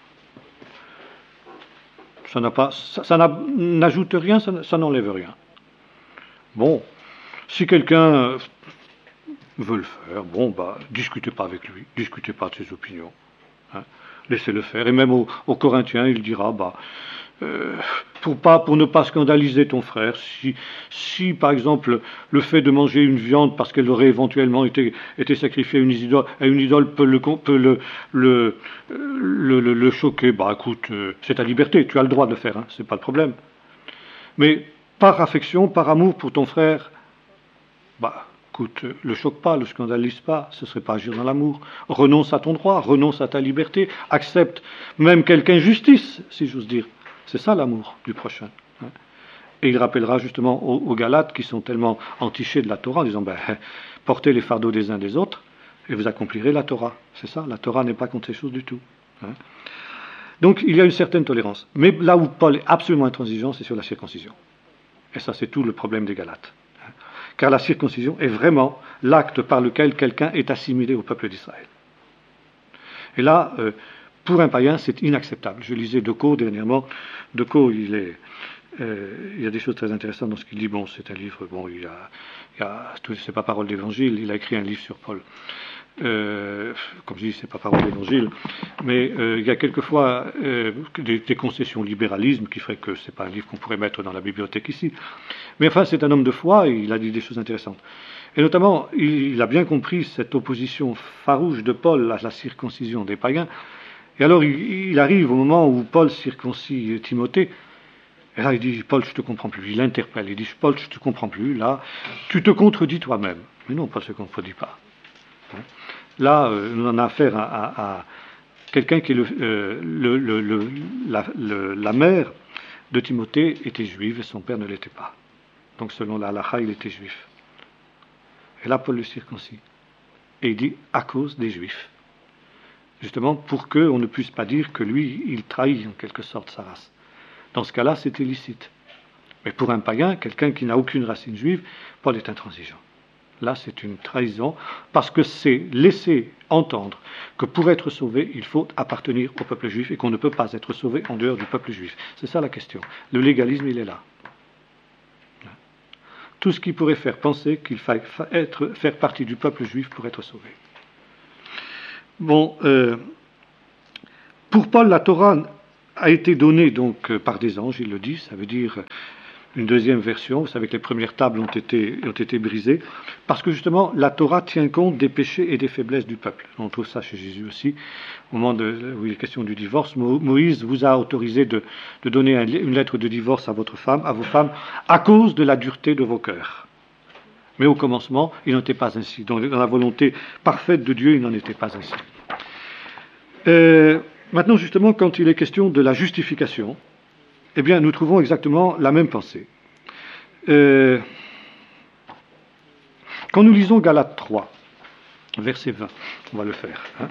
Speaker 2: ça n'a pas, ça, ça n'a, n'ajoute rien, ça, ça n'enlève rien. Bon, si quelqu'un veut le faire, bon, bah, discutez pas avec lui, discutez pas de ses opinions, hein, laissez-le faire. Et même aux, aux Corinthiens, il dira, bah, euh, pour pas, pour ne pas scandaliser ton frère, si, si par exemple le fait de manger une viande parce qu'elle aurait éventuellement été, été sacrifiée à une idole, à une idole peut le, peut le, le, le, le, le choquer, bah, écoute, euh, c'est ta liberté, tu as le droit de le faire, hein, c'est pas le problème. Mais par affection, par amour pour ton frère, bah, écoute, le choque pas, le scandalise pas, ce serait pas agir dans l'amour. Renonce à ton droit, renonce à ta liberté, accepte même quelque injustice, si j'ose dire. C'est ça l'amour du prochain. Et il rappellera justement aux, aux Galates qui sont tellement entichés de la Torah, en disant, ben, portez les fardeaux des uns des autres et vous accomplirez la Torah. C'est ça, la Torah n'est pas contre ces choses du tout. Hein. Donc il y a une certaine tolérance. Mais là où Paul est absolument intransigeant, c'est sur la circoncision. Et ça, c'est tout le problème des Galates. Car la circoncision est vraiment l'acte par lequel quelqu'un est assimilé au peuple d'Israël. Et là, euh, pour un païen, c'est inacceptable. Je lisais Decaux dernièrement. Decaux, il est, euh, il y a des choses très intéressantes dans ce qu'il dit. Bon, c'est un livre, bon, il y a, il y a c'est pas parole d'évangile, il a écrit un livre sur Paul. Euh, comme je dis, c'est pas parole d'évangile, mais euh, il y a quelquefois euh, des, des concessions au libéralisme qui ferait que c'est pas un livre qu'on pourrait mettre dans la bibliothèque ici. Mais enfin, c'est un homme de foi et il a dit des choses intéressantes. Et notamment, il, il a bien compris cette opposition farouche de Paul à la circoncision des païens. Et alors, il, il arrive au moment où Paul circoncis Timothée. Et là, il dit, Paul, je te comprends plus. Il l'interpelle. Il dit, Paul, je te comprends plus. Là, tu te contredis toi-même. Mais non, Paul ne se contredit pas. Là, euh, on en a affaire à, à, à quelqu'un qui est le, euh, le, le, le, la, le, la mère de Timothée était juive et son père ne l'était pas. Donc, selon la halakha, il était juif. Et là, Paul le circoncis. Et il dit, à cause des juifs. Justement, pour qu'on ne puisse pas dire que lui, il trahit en quelque sorte sa race. Dans ce cas-là, c'est illicite. Mais pour un païen, quelqu'un qui n'a aucune racine juive, Paul est intransigeant. Là, c'est une trahison, parce que c'est laisser entendre que pour être sauvé, il faut appartenir au peuple juif et qu'on ne peut pas être sauvé en dehors du peuple juif. C'est ça la question. Le légalisme, il est là. Tout ce qui pourrait faire penser qu'il faille être, faire partie du peuple juif pour être sauvé. Bon, euh, pour Paul, la Torah a été donnée donc par des anges, il le dit, ça veut dire une deuxième version. Vous savez que les premières tables ont été, ont été brisées, parce que justement la Torah tient compte des péchés et des faiblesses du peuple. On trouve ça chez Jésus aussi. Au moment de, où il est question du divorce, Moïse vous a autorisé de, de donner un, une lettre de divorce à votre femme, à vos femmes, à cause de la dureté de vos cœurs. Mais au commencement, il n'en était pas ainsi. Dans, dans la volonté parfaite de Dieu, il n'en était pas ainsi. Euh, maintenant, justement, quand il est question de la justification, eh bien, nous trouvons exactement la même pensée. Euh, quand nous lisons Galates trois, verset vingt, on va le faire. Hein.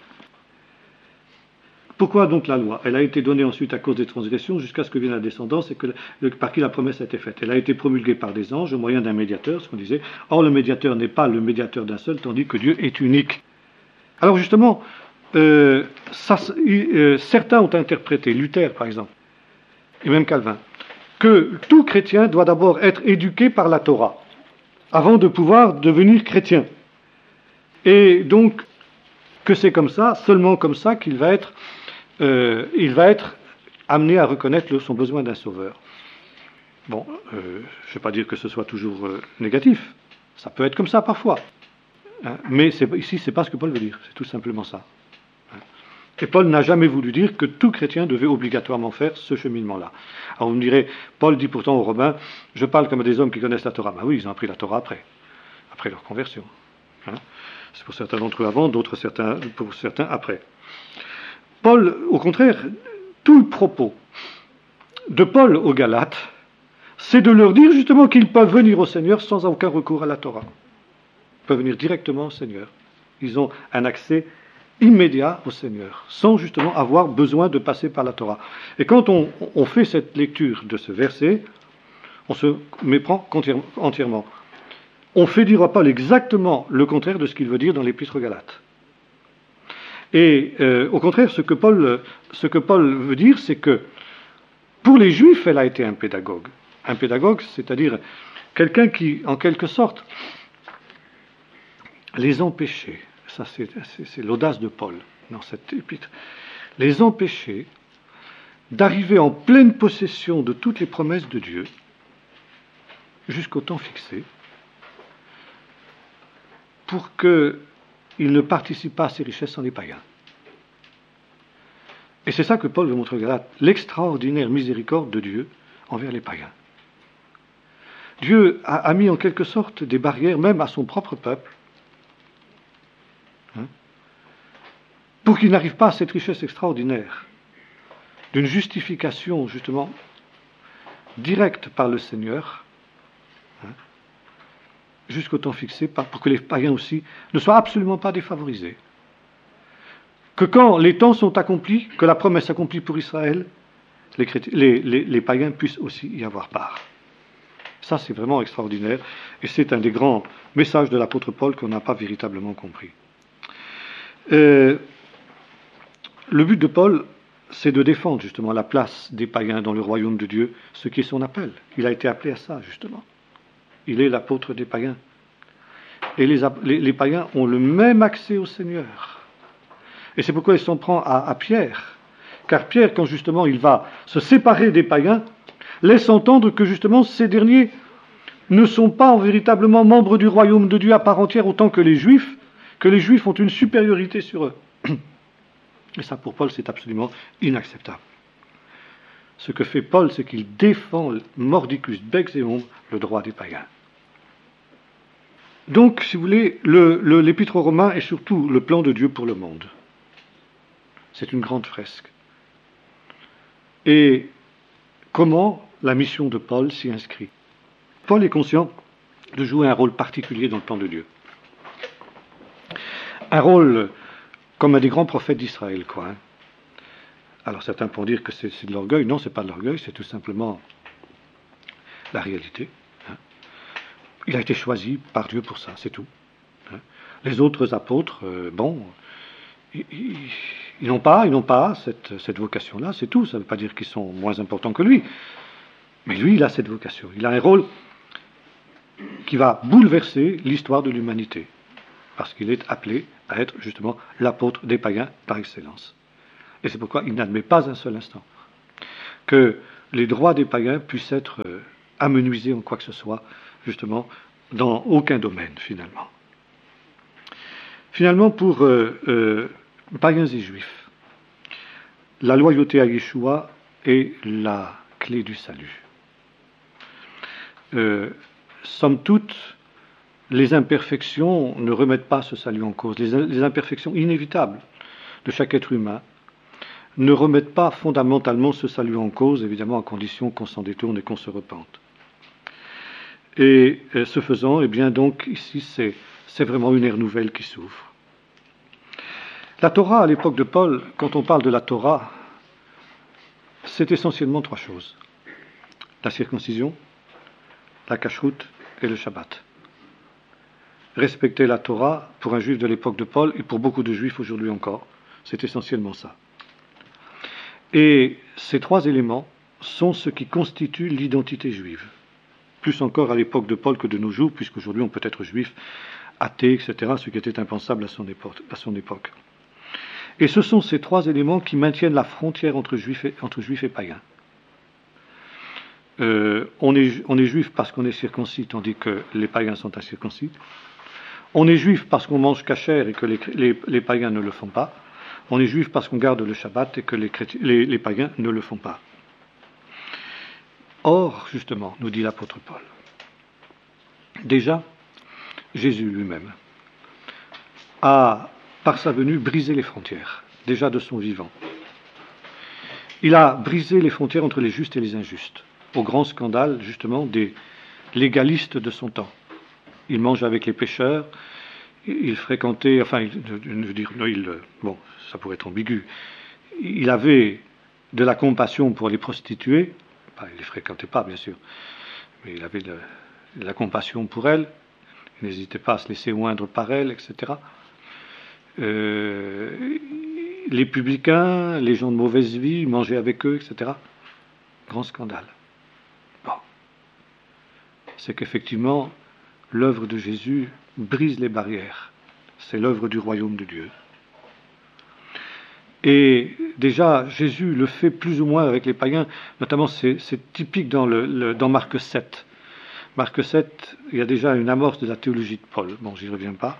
Speaker 2: Pourquoi donc la loi? Elle a été donnée ensuite à cause des transgressions jusqu'à ce que vienne la descendance et que, par qui la promesse a été faite. Elle a été promulguée par des anges au moyen d'un médiateur, ce qu'on disait. Or, le médiateur n'est pas le médiateur d'un seul, tandis que Dieu est unique. Alors justement, euh, ça, euh, certains ont interprété, Luther par exemple, et même Calvin, que tout chrétien doit d'abord être éduqué par la Torah, avant de pouvoir devenir chrétien. Et donc, que c'est comme ça, seulement comme ça, qu'il va être, euh, il va être amené à reconnaître le, son besoin d'un sauveur. Bon, euh, je ne vais pas dire que ce soit toujours euh, négatif, ça peut être comme ça parfois. Hein, mais c'est, ici, ce n'est pas ce que Paul veut dire, c'est tout simplement ça. Et Paul n'a jamais voulu dire que tout chrétien devait obligatoirement faire ce cheminement-là. Alors vous me direz, Paul dit pourtant aux Romains, je parle comme des hommes qui connaissent la Torah. Ben oui, ils ont appris la Torah après, après leur conversion. Hein. C'est pour certains d'entre eux avant, d'autres certains, pour certains après. Paul, au contraire, tout le propos de Paul aux Galates, c'est de leur dire justement qu'ils peuvent venir au Seigneur sans aucun recours à la Torah. Ils peuvent venir directement au Seigneur. Ils ont un accès immédiat au Seigneur, sans justement avoir besoin de passer par la Torah. Et quand on, on fait cette lecture de ce verset, on se méprend entièrement. On fait dire à Paul exactement le contraire de ce qu'il veut dire dans l'Épître aux Galates. Et euh, au contraire, ce que, Paul, ce que Paul veut dire, c'est que pour les Juifs, elle a été un pédagogue. Un pédagogue, c'est-à-dire quelqu'un qui, en quelque sorte, les empêchait. Ça, c'est, c'est, c'est l'audace de Paul dans cette épître. Les empêcher d'arriver en pleine possession de toutes les promesses de Dieu jusqu'au temps fixé pour qu'ils ne participent pas à ces richesses sans les païens. Et c'est ça que Paul veut montrer aux Galates, l'extraordinaire miséricorde de Dieu envers les païens. Dieu a, a mis en quelque sorte des barrières même à son propre peuple, pour qu'il n'arrive pas à cette richesse extraordinaire d'une justification, justement, directe par le Seigneur, hein, jusqu'au temps fixé, pour que les païens aussi ne soient absolument pas défavorisés. Que quand les temps sont accomplis, que la promesse s'accomplit pour Israël, les, chrétiens, les, les, les païens puissent aussi y avoir part. Ça, c'est vraiment extraordinaire, et c'est un des grands messages de l'apôtre Paul qu'on n'a pas véritablement compris. Euh, Le but de Paul, c'est de défendre justement la place des païens dans le royaume de Dieu, ce qui est son appel. Il a été appelé à ça, justement. Il est l'apôtre des païens. Et les, les, les païens ont le même accès au Seigneur. Et c'est pourquoi il s'en prend à, à Pierre. Car Pierre, quand justement il va se séparer des païens, laisse entendre que justement ces derniers ne sont pas véritablement membres du royaume de Dieu à part entière autant que les Juifs, que les Juifs ont une supériorité sur eux. Et ça, pour Paul, c'est absolument inacceptable. Ce que fait Paul, c'est qu'il défend mordicus bexeum, le droit des païens. Donc, si vous voulez, le, le, l'Épître aux Romains est surtout le plan de Dieu pour le monde. C'est une grande fresque. Et comment la mission de Paul s'y inscrit? Paul est conscient de jouer un rôle particulier dans le plan de Dieu. Un rôle comme un des grands prophètes d'Israël, quoi. Hein. Alors certains pourront dire que c'est, c'est de l'orgueil. Non, c'est pas de l'orgueil, c'est tout simplement la réalité. Hein. Il a été choisi par Dieu pour ça, c'est tout. Hein. Les autres apôtres, euh, bon, ils, ils, ils n'ont pas, ils n'ont pas cette, cette vocation-là, c'est tout. Ça ne veut pas dire qu'ils sont moins importants que lui. Mais lui, il a cette vocation. Il a un rôle qui va bouleverser l'histoire de l'humanité. Parce qu'il est appelé à être justement l'apôtre des païens par excellence. Et c'est pourquoi il n'admet pas un seul instant que les droits des païens puissent être euh, amenuisés en quoi que ce soit, justement, dans aucun domaine, finalement. Finalement, pour euh, euh, païens et juifs, la loyauté à Yeshua est la clé du salut. Euh, somme toute, les imperfections ne remettent pas ce salut en cause. Les, les imperfections inévitables de chaque être humain ne remettent pas fondamentalement ce salut en cause, évidemment à condition qu'on s'en détourne et qu'on se repente. Et euh, ce faisant, eh bien donc ici c'est, c'est vraiment une ère nouvelle qui s'ouvre. La Torah à l'époque de Paul, quand on parle de la Torah, c'est essentiellement trois choses. La circoncision, la cacheroute et le Shabbat. Respecter la Torah, pour un juif de l'époque de Paul et pour beaucoup de juifs aujourd'hui encore, c'est essentiellement ça. Et ces trois éléments sont ce qui constitue l'identité juive. Plus encore à l'époque de Paul que de nos jours, puisqu'aujourd'hui on peut être juif, athée, et cetera, ce qui était impensable à son époque. À son époque. Et ce sont ces trois éléments qui maintiennent la frontière entre juifs et, entre juifs et païens. Euh, on, est, on est juif parce qu'on est circoncis, tandis que les païens sont incirconcis. On est juif parce qu'on mange cachère et que les, les, les païens ne le font pas. On est juif parce qu'on garde le Shabbat et que les, les, les païens ne le font pas. Or, justement, nous dit l'apôtre Paul, déjà, Jésus lui-même a, par sa venue, brisé les frontières, déjà de son vivant. Il a brisé les frontières entre les justes et les injustes, au grand scandale, justement, des légalistes de son temps. Il mange avec les pécheurs, il fréquentait, enfin, il, je veux dire, non, il, bon, ça pourrait être ambigu, il avait de la compassion pour les prostituées, enfin, il ne les fréquentait pas, bien sûr, mais il avait de, de la compassion pour elles, il n'hésitait pas à se laisser oindre par elles, et cetera. Euh, les publicains, les gens de mauvaise vie, il mangeait avec eux, et cetera. Grand scandale. Bon. C'est qu'effectivement, l'œuvre de Jésus brise les barrières. C'est l'œuvre du royaume de Dieu. Et déjà, Jésus le fait plus ou moins avec les païens, notamment c'est, c'est typique dans, le, le, dans Marc sept. Marc sept, il y a déjà une amorce de la théologie de Paul. Bon, j'y reviens pas.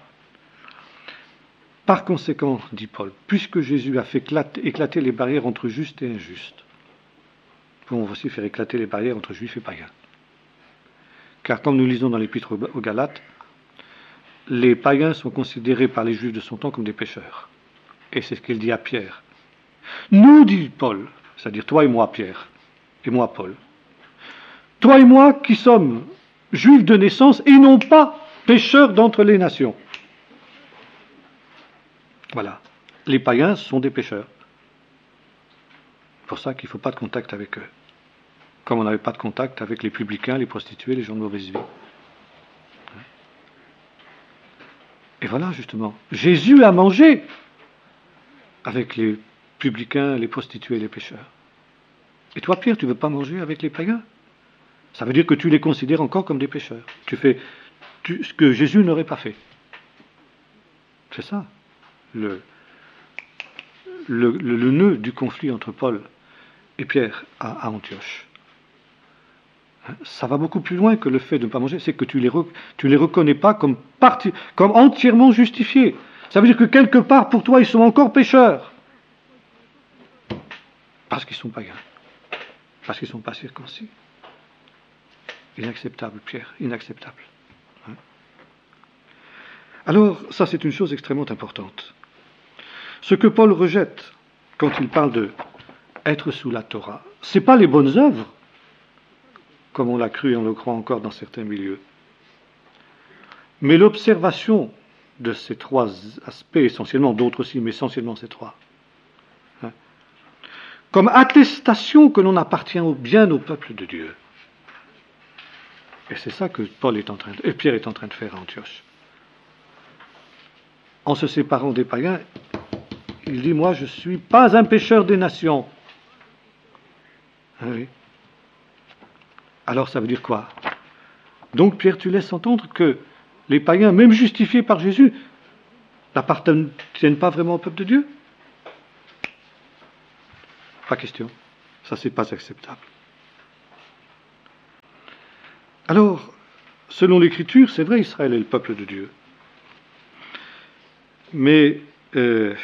Speaker 2: Par conséquent, dit Paul, puisque Jésus a fait éclater, éclater les barrières entre justes et injustes, nous pouvons aussi faire éclater les barrières entre juifs et païens. Car comme nous lisons dans l'épître aux Galates, les païens sont considérés par les juifs de son temps comme des pécheurs. Et c'est ce qu'il dit à Pierre. Nous, dit Paul, c'est-à-dire toi et moi, Pierre, et moi, Paul, toi et moi qui sommes juifs de naissance et non pas pécheurs d'entre les nations. Voilà. Les païens sont des pécheurs. C'est pour ça qu'il ne faut pas de contact avec eux. Comme on n'avait pas de contact avec les publicains, les prostituées, les gens de mauvaise vie. Et voilà, justement. Jésus a mangé avec les publicains, les prostituées et les pécheurs. Et toi, Pierre, tu ne veux pas manger avec les païens? Ça veut dire que tu les considères encore comme des pécheurs. Tu fais tu, ce que Jésus n'aurait pas fait. C'est ça. Le, le, le, le nœud du conflit entre Paul et Pierre à, à Antioche. Ça va beaucoup plus loin que le fait de ne pas manger, c'est que tu les, re, tu les reconnais pas comme, parti, comme entièrement justifiés. Ça veut dire que quelque part, pour toi, ils sont encore pécheurs. Parce qu'ils sont païens. Parce qu'ils ne sont pas circoncis. Inacceptable, Pierre, inacceptable. Hein? Alors, ça c'est une chose extrêmement importante. Ce que Paul rejette quand il parle de être sous la Torah, ce n'est pas les bonnes œuvres, comme on l'a cru et on le croit encore dans certains milieux, mais l'observation de ces trois aspects, essentiellement, d'autres aussi, mais essentiellement ces trois, hein, comme attestation que l'on appartient bien au peuple de Dieu. Et c'est ça que Paul est en train de, et Pierre est en train de faire à Antioche. En se séparant des païens, il dit, moi je ne suis pas un pécheur des nations. Oui. Alors ça veut dire quoi? Donc Pierre, tu laisses entendre que les païens, même justifiés par Jésus, n'appartiennent pas vraiment au peuple de Dieu? Pas question. Ça, c'est pas acceptable. Alors, selon l'Écriture, c'est vrai, Israël est le peuple de Dieu. Mais euh,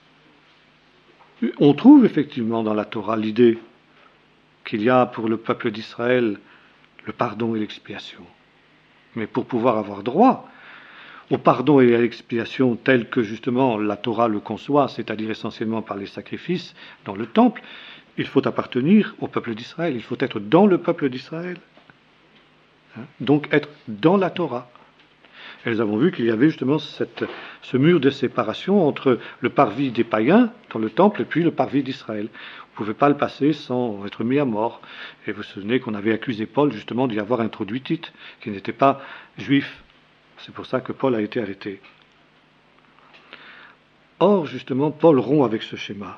Speaker 2: on trouve effectivement dans la Torah l'idée qu'il y a pour le peuple d'Israël le pardon et l'expiation. Mais pour pouvoir avoir droit au pardon et à l'expiation tel que justement la Torah le conçoit, c'est-à-dire essentiellement par les sacrifices dans le temple, il faut appartenir au peuple d'Israël, il faut être dans le peuple d'Israël. Hein? Donc être dans la Torah. Et nous avons vu qu'il y avait justement cette, ce mur de séparation entre le parvis des païens dans le temple et puis le parvis d'Israël. On ne pouvait pas le passer sans être mis à mort. Et vous vous souvenez qu'on avait accusé Paul justement d'y avoir introduit Tite, qui n'était pas juif. C'est pour ça que Paul a été arrêté. Or, justement, Paul rompt avec ce schéma.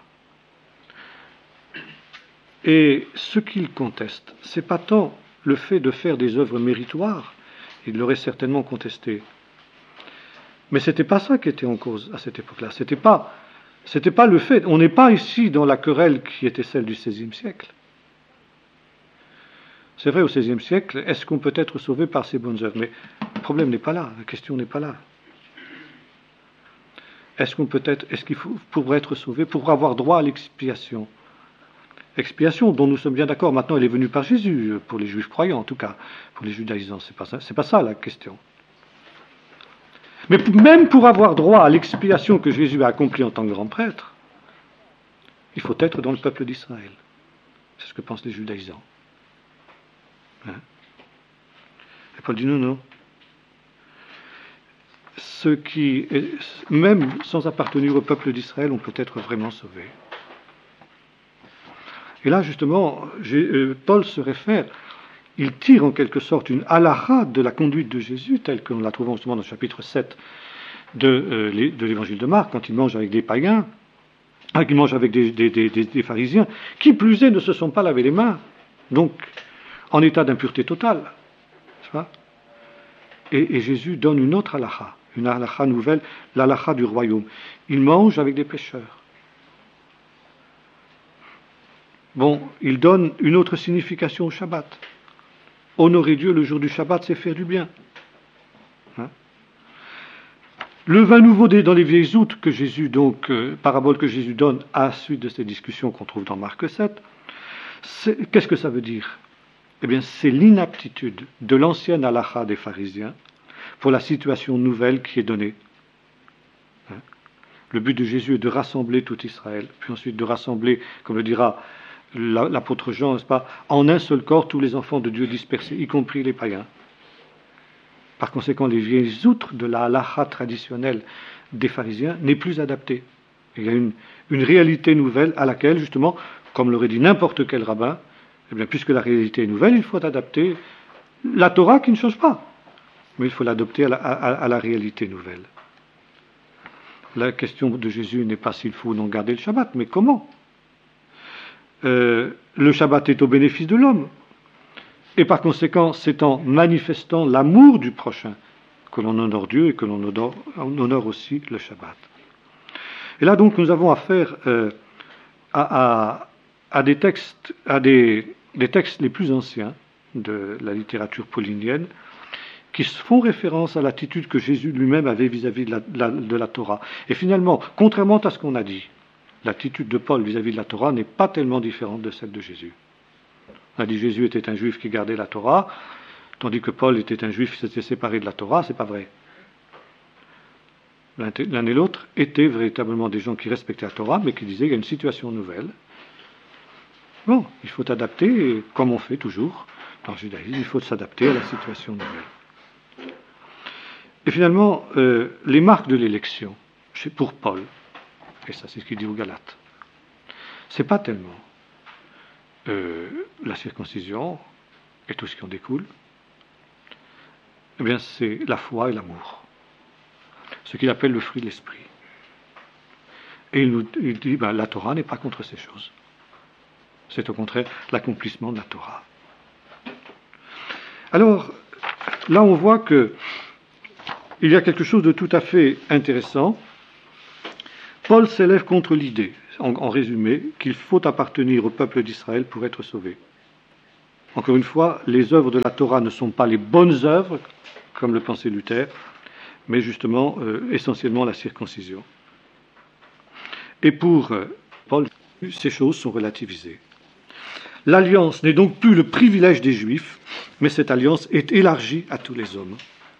Speaker 2: Et ce qu'il conteste, ce n'est pas tant le fait de faire des œuvres méritoires, il l'aurait certainement contesté. Mais ce n'était pas ça qui était en cause à cette époque-là. Ce n'était pas, c'était pas le fait. On n'est pas ici dans la querelle qui était celle du seizième siècle. C'est vrai, au seizième siècle, est-ce qu'on peut être sauvé par ses bonnes œuvres? Mais le problème n'est pas là, la question n'est pas là. Est-ce qu'on peut être, est-ce qu'il faut, pour être sauvé, pour avoir droit à l'expiation? Expiation dont nous sommes bien d'accord, maintenant elle est venue par Jésus, pour les juifs croyants en tout cas, pour les judaïsants, c'est pas ça, c'est pas ça la question. Mais même pour avoir droit à l'expiation que Jésus a accomplie en tant que grand prêtre, il faut être dans le peuple d'Israël. C'est ce que pensent les judaïsants. Hein? Et Paul dit non, non. Ceux qui, même sans appartenir au peuple d'Israël, on peut être vraiment sauvés. Et là, justement, Paul se réfère, il tire en quelque sorte une halakha de la conduite de Jésus, telle que nous la trouvons justement dans le chapitre sept de, euh, de l'évangile de Marc, quand il mange avec des païens, quand il mange avec des, des, des, des pharisiens, qui plus est ne se sont pas lavé les mains, donc en état d'impureté totale. C'est pas et, et Jésus donne une autre halakha, une halakha nouvelle, l'halakha du royaume. Il mange avec des pécheurs. Bon, il donne une autre signification au Shabbat. Honorer Dieu le jour du Shabbat, c'est faire du bien. Hein? Le vin nouveau dans les vieilles outres que Jésus, donc, euh, parabole que Jésus donne à la suite de ces discussions qu'on trouve dans Marc sept, qu'est-ce que ça veut dire? Eh bien, c'est l'inaptitude de l'ancienne halakha des pharisiens pour la situation nouvelle qui est donnée. Hein? Le but de Jésus est de rassembler tout Israël, puis ensuite de rassembler, comme le dira l'apôtre Jean, n'est-ce pas, en un seul corps tous les enfants de Dieu dispersés, y compris les païens. Par conséquent, les vieilles outres de la halakha traditionnelle des pharisiens n'est plus adaptée. Il y a une, une réalité nouvelle à laquelle, justement, comme l'aurait dit n'importe quel rabbin, eh bien, puisque la réalité est nouvelle, il faut adapter la Torah qui ne change pas, mais il faut l'adopter à la, à, à la réalité nouvelle. La question de Jésus n'est pas s'il faut ou non garder le Shabbat, mais comment? Euh, le Shabbat est au bénéfice de l'homme. Et par conséquent, c'est en manifestant l'amour du prochain que l'on honore Dieu et que l'on honore, on honore aussi le Shabbat. Et là donc nous avons affaire euh, à, à, à des textes, à des, des textes les plus anciens de la littérature paulinienne qui font référence à l'attitude que Jésus lui-même avait vis-à-vis de la, de la, de la Torah. Et finalement, contrairement à ce qu'on a dit, l'attitude de Paul vis-à-vis de la Torah n'est pas tellement différente de celle de Jésus. On a dit que Jésus était un juif qui gardait la Torah, tandis que Paul était un juif qui s'était séparé de la Torah, c'est pas vrai. L'un et l'autre étaient véritablement des gens qui respectaient la Torah, mais qui disaient qu'il y a une situation nouvelle. Bon, il faut adapter, comme on fait toujours dans le judaïsme, il faut s'adapter à la situation nouvelle. Et finalement, euh, les marques de l'élection, pour Paul, et ça c'est ce qu'il dit aux Galates, c'est pas tellement euh, la circoncision et tout ce qui en découle, Eh bien, c'est la foi et l'amour, ce qu'il appelle le fruit de l'esprit. Et il nous il dit, ben, la Torah n'est pas contre ces choses. C'est au contraire l'accomplissement de la Torah. Alors, là on voit que il y a quelque chose de tout à fait intéressant. Paul s'élève contre l'idée, en, en résumé, qu'il faut appartenir au peuple d'Israël pour être sauvé. Encore une fois, les œuvres de la Torah ne sont pas les bonnes œuvres, comme le pensait Luther, mais justement, euh, essentiellement la circoncision. Et pour euh, Paul, ces choses sont relativisées. L'alliance n'est donc plus le privilège des Juifs, mais cette alliance est élargie à tous les hommes.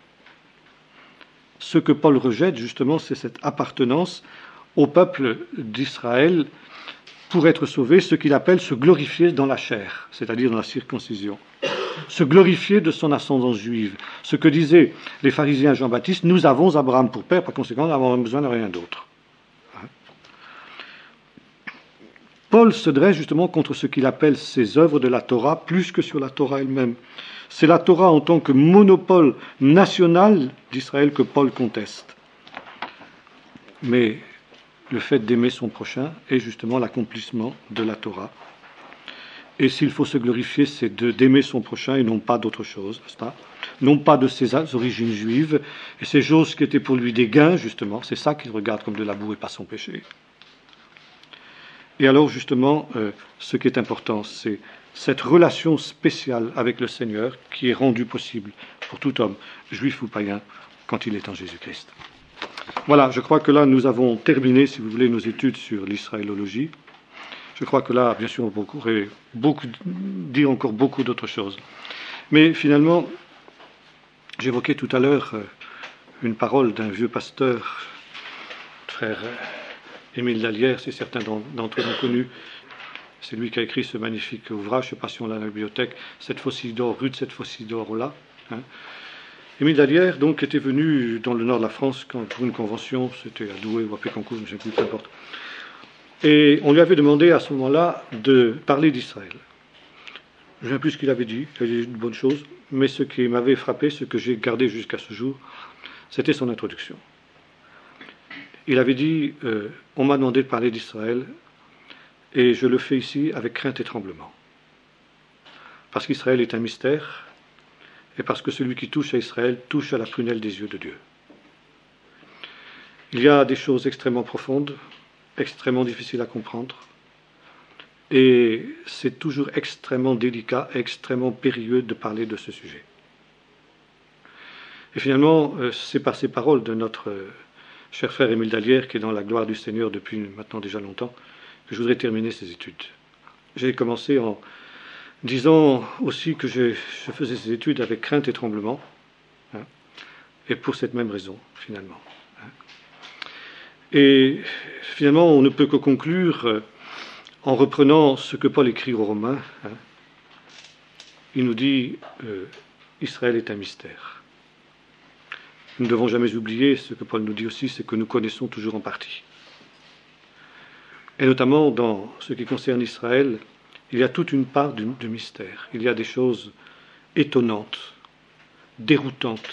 Speaker 2: Ce que Paul rejette, justement, c'est cette appartenance au peuple d'Israël pour être sauvé, ce qu'il appelle se glorifier dans la chair, c'est-à-dire dans la circoncision. Se glorifier de son ascendance juive. Ce que disaient les pharisiens à Jean-Baptiste, nous avons Abraham pour père, par conséquent, nous n'avons besoin de rien d'autre. Paul se dresse justement contre ce qu'il appelle ces œuvres de la Torah, plus que sur la Torah elle-même. C'est la Torah en tant que monopole national d'Israël que Paul conteste. Mais le fait d'aimer son prochain est justement l'accomplissement de la Torah. Et s'il faut se glorifier, c'est de, d'aimer son prochain et non pas d'autre chose, n'est-ce pas ? Non pas de ses origines juives, et ces choses qui étaient pour lui des gains, justement, c'est ça qu'il regarde comme de la boue et pas son péché. Et alors, justement, euh, ce qui est important, c'est cette relation spéciale avec le Seigneur qui est rendue possible pour tout homme, juif ou païen, quand il est en Jésus-Christ. Voilà, je crois que là, nous avons terminé, si vous voulez, nos études sur l'israélologie. Je crois que là, bien sûr, on pourrait beaucoup, dire encore beaucoup d'autres choses. Mais finalement, j'évoquais tout à l'heure euh, une parole d'un vieux pasteur, frère euh, Émile Dallière, si certains d'entre vous l'ont connu. C'est lui qui a écrit ce magnifique ouvrage, je ne sais pas si on l'a dans la bibliothèque, Cette faucille d'or, rue de cette faucille d'or là. Hein. Émile Dallière, donc, était venu dans le nord de la France quand, pour une convention, c'était à Douai ou à Pécancourt, je ne sais plus, peu importe. Et on lui avait demandé à ce moment-là de parler d'Israël. Je ne sais plus ce qu'il avait dit, il avait dit de bonnes choses, mais ce qui m'avait frappé, ce que j'ai gardé jusqu'à ce jour, c'était son introduction. Il avait dit, euh, on m'a demandé de parler d'Israël, et je le fais ici avec crainte et tremblement. Parce qu'Israël est un mystère, et parce que celui qui touche à Israël touche à la prunelle des yeux de Dieu. Il y a des choses extrêmement profondes, extrêmement difficiles à comprendre, et c'est toujours extrêmement délicat, extrêmement périlleux de parler de ce sujet. Et finalement, c'est par ces paroles de notre cher frère Émile Dallière, qui est dans la gloire du Seigneur depuis maintenant déjà longtemps, que je voudrais terminer ces études. J'ai commencé en disant aussi que je, je faisais ces études avec crainte et tremblement, hein, et pour cette même raison, finalement. Hein. Et finalement, on ne peut que conclure euh, en reprenant ce que Paul écrit aux Romains. Hein. Il nous dit euh, Israël est un mystère. Nous ne devons jamais oublier ce que Paul nous dit aussi, c'est que nous connaissons toujours en partie. Et notamment dans ce qui concerne Israël, il y a toute une part de, de mystère. Il y a des choses étonnantes, déroutantes.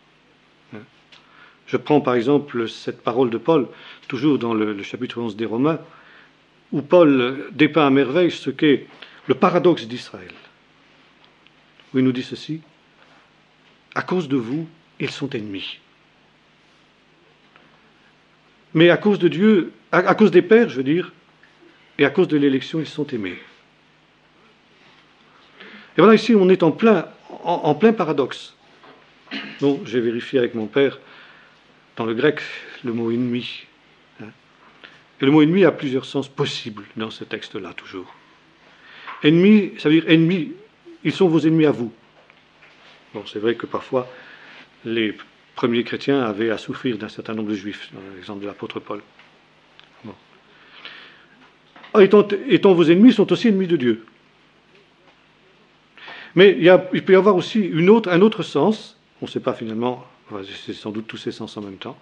Speaker 2: Je prends par exemple cette parole de Paul, toujours dans le, le chapitre onze des Romains, où Paul dépeint à merveille ce qu'est le paradoxe d'Israël. Où il nous dit ceci, à cause de vous, ils sont ennemis. Mais à cause de Dieu, à, à cause des pères, je veux dire, et à cause de l'élection, ils sont aimés. Et voilà, ici, on est en plein, en, en plein paradoxe. Bon, j'ai vérifié avec mon père, dans le grec, le mot ennemi. Hein. Et le mot ennemi a plusieurs sens possibles dans ce texte-là, toujours. Ennemi, ça veut dire ennemi, ils sont vos ennemis à vous. Bon, c'est vrai que parfois, les premiers chrétiens avaient à souffrir d'un certain nombre de juifs, dans l'exemple de l'apôtre Paul. Bon. Étant, étant vos ennemis, ils sont aussi ennemis de Dieu. Mais il, y a, il peut y avoir aussi une autre, un autre sens, on ne sait pas finalement, c'est sans doute tous ces sens en même temps.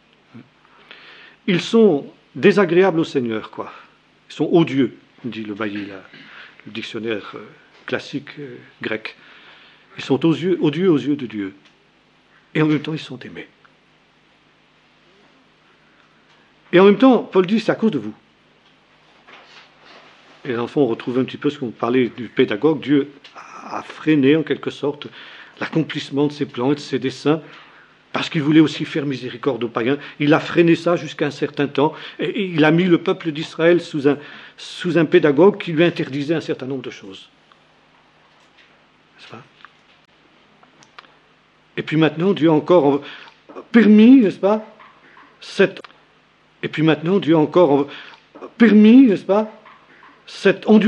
Speaker 2: Ils sont désagréables au Seigneur, quoi. Ils sont odieux, dit le Bailly, là, le dictionnaire euh, classique euh, grec. Ils sont odieux, odieux aux yeux de Dieu. et en même temps ils sont aimés. Et en même temps, Paul dit, c'est à cause de vous. Et dans le fond, on retrouve un petit peu ce qu'on parlait du pédagogue. Dieu a freiné en quelque sorte l'accomplissement de ses plans et de ses desseins, parce qu'il voulait aussi faire miséricorde aux païens. Il a freiné ça jusqu'à un certain temps, et il a mis le peuple d'Israël sous un, sous un pédagogue qui lui interdisait un certain nombre de choses. N'est-ce pas ? Et puis maintenant, Dieu a encore permis, n'est-ce pas, cette... Et puis maintenant, Dieu a encore permis, n'est-ce pas, cette ondulation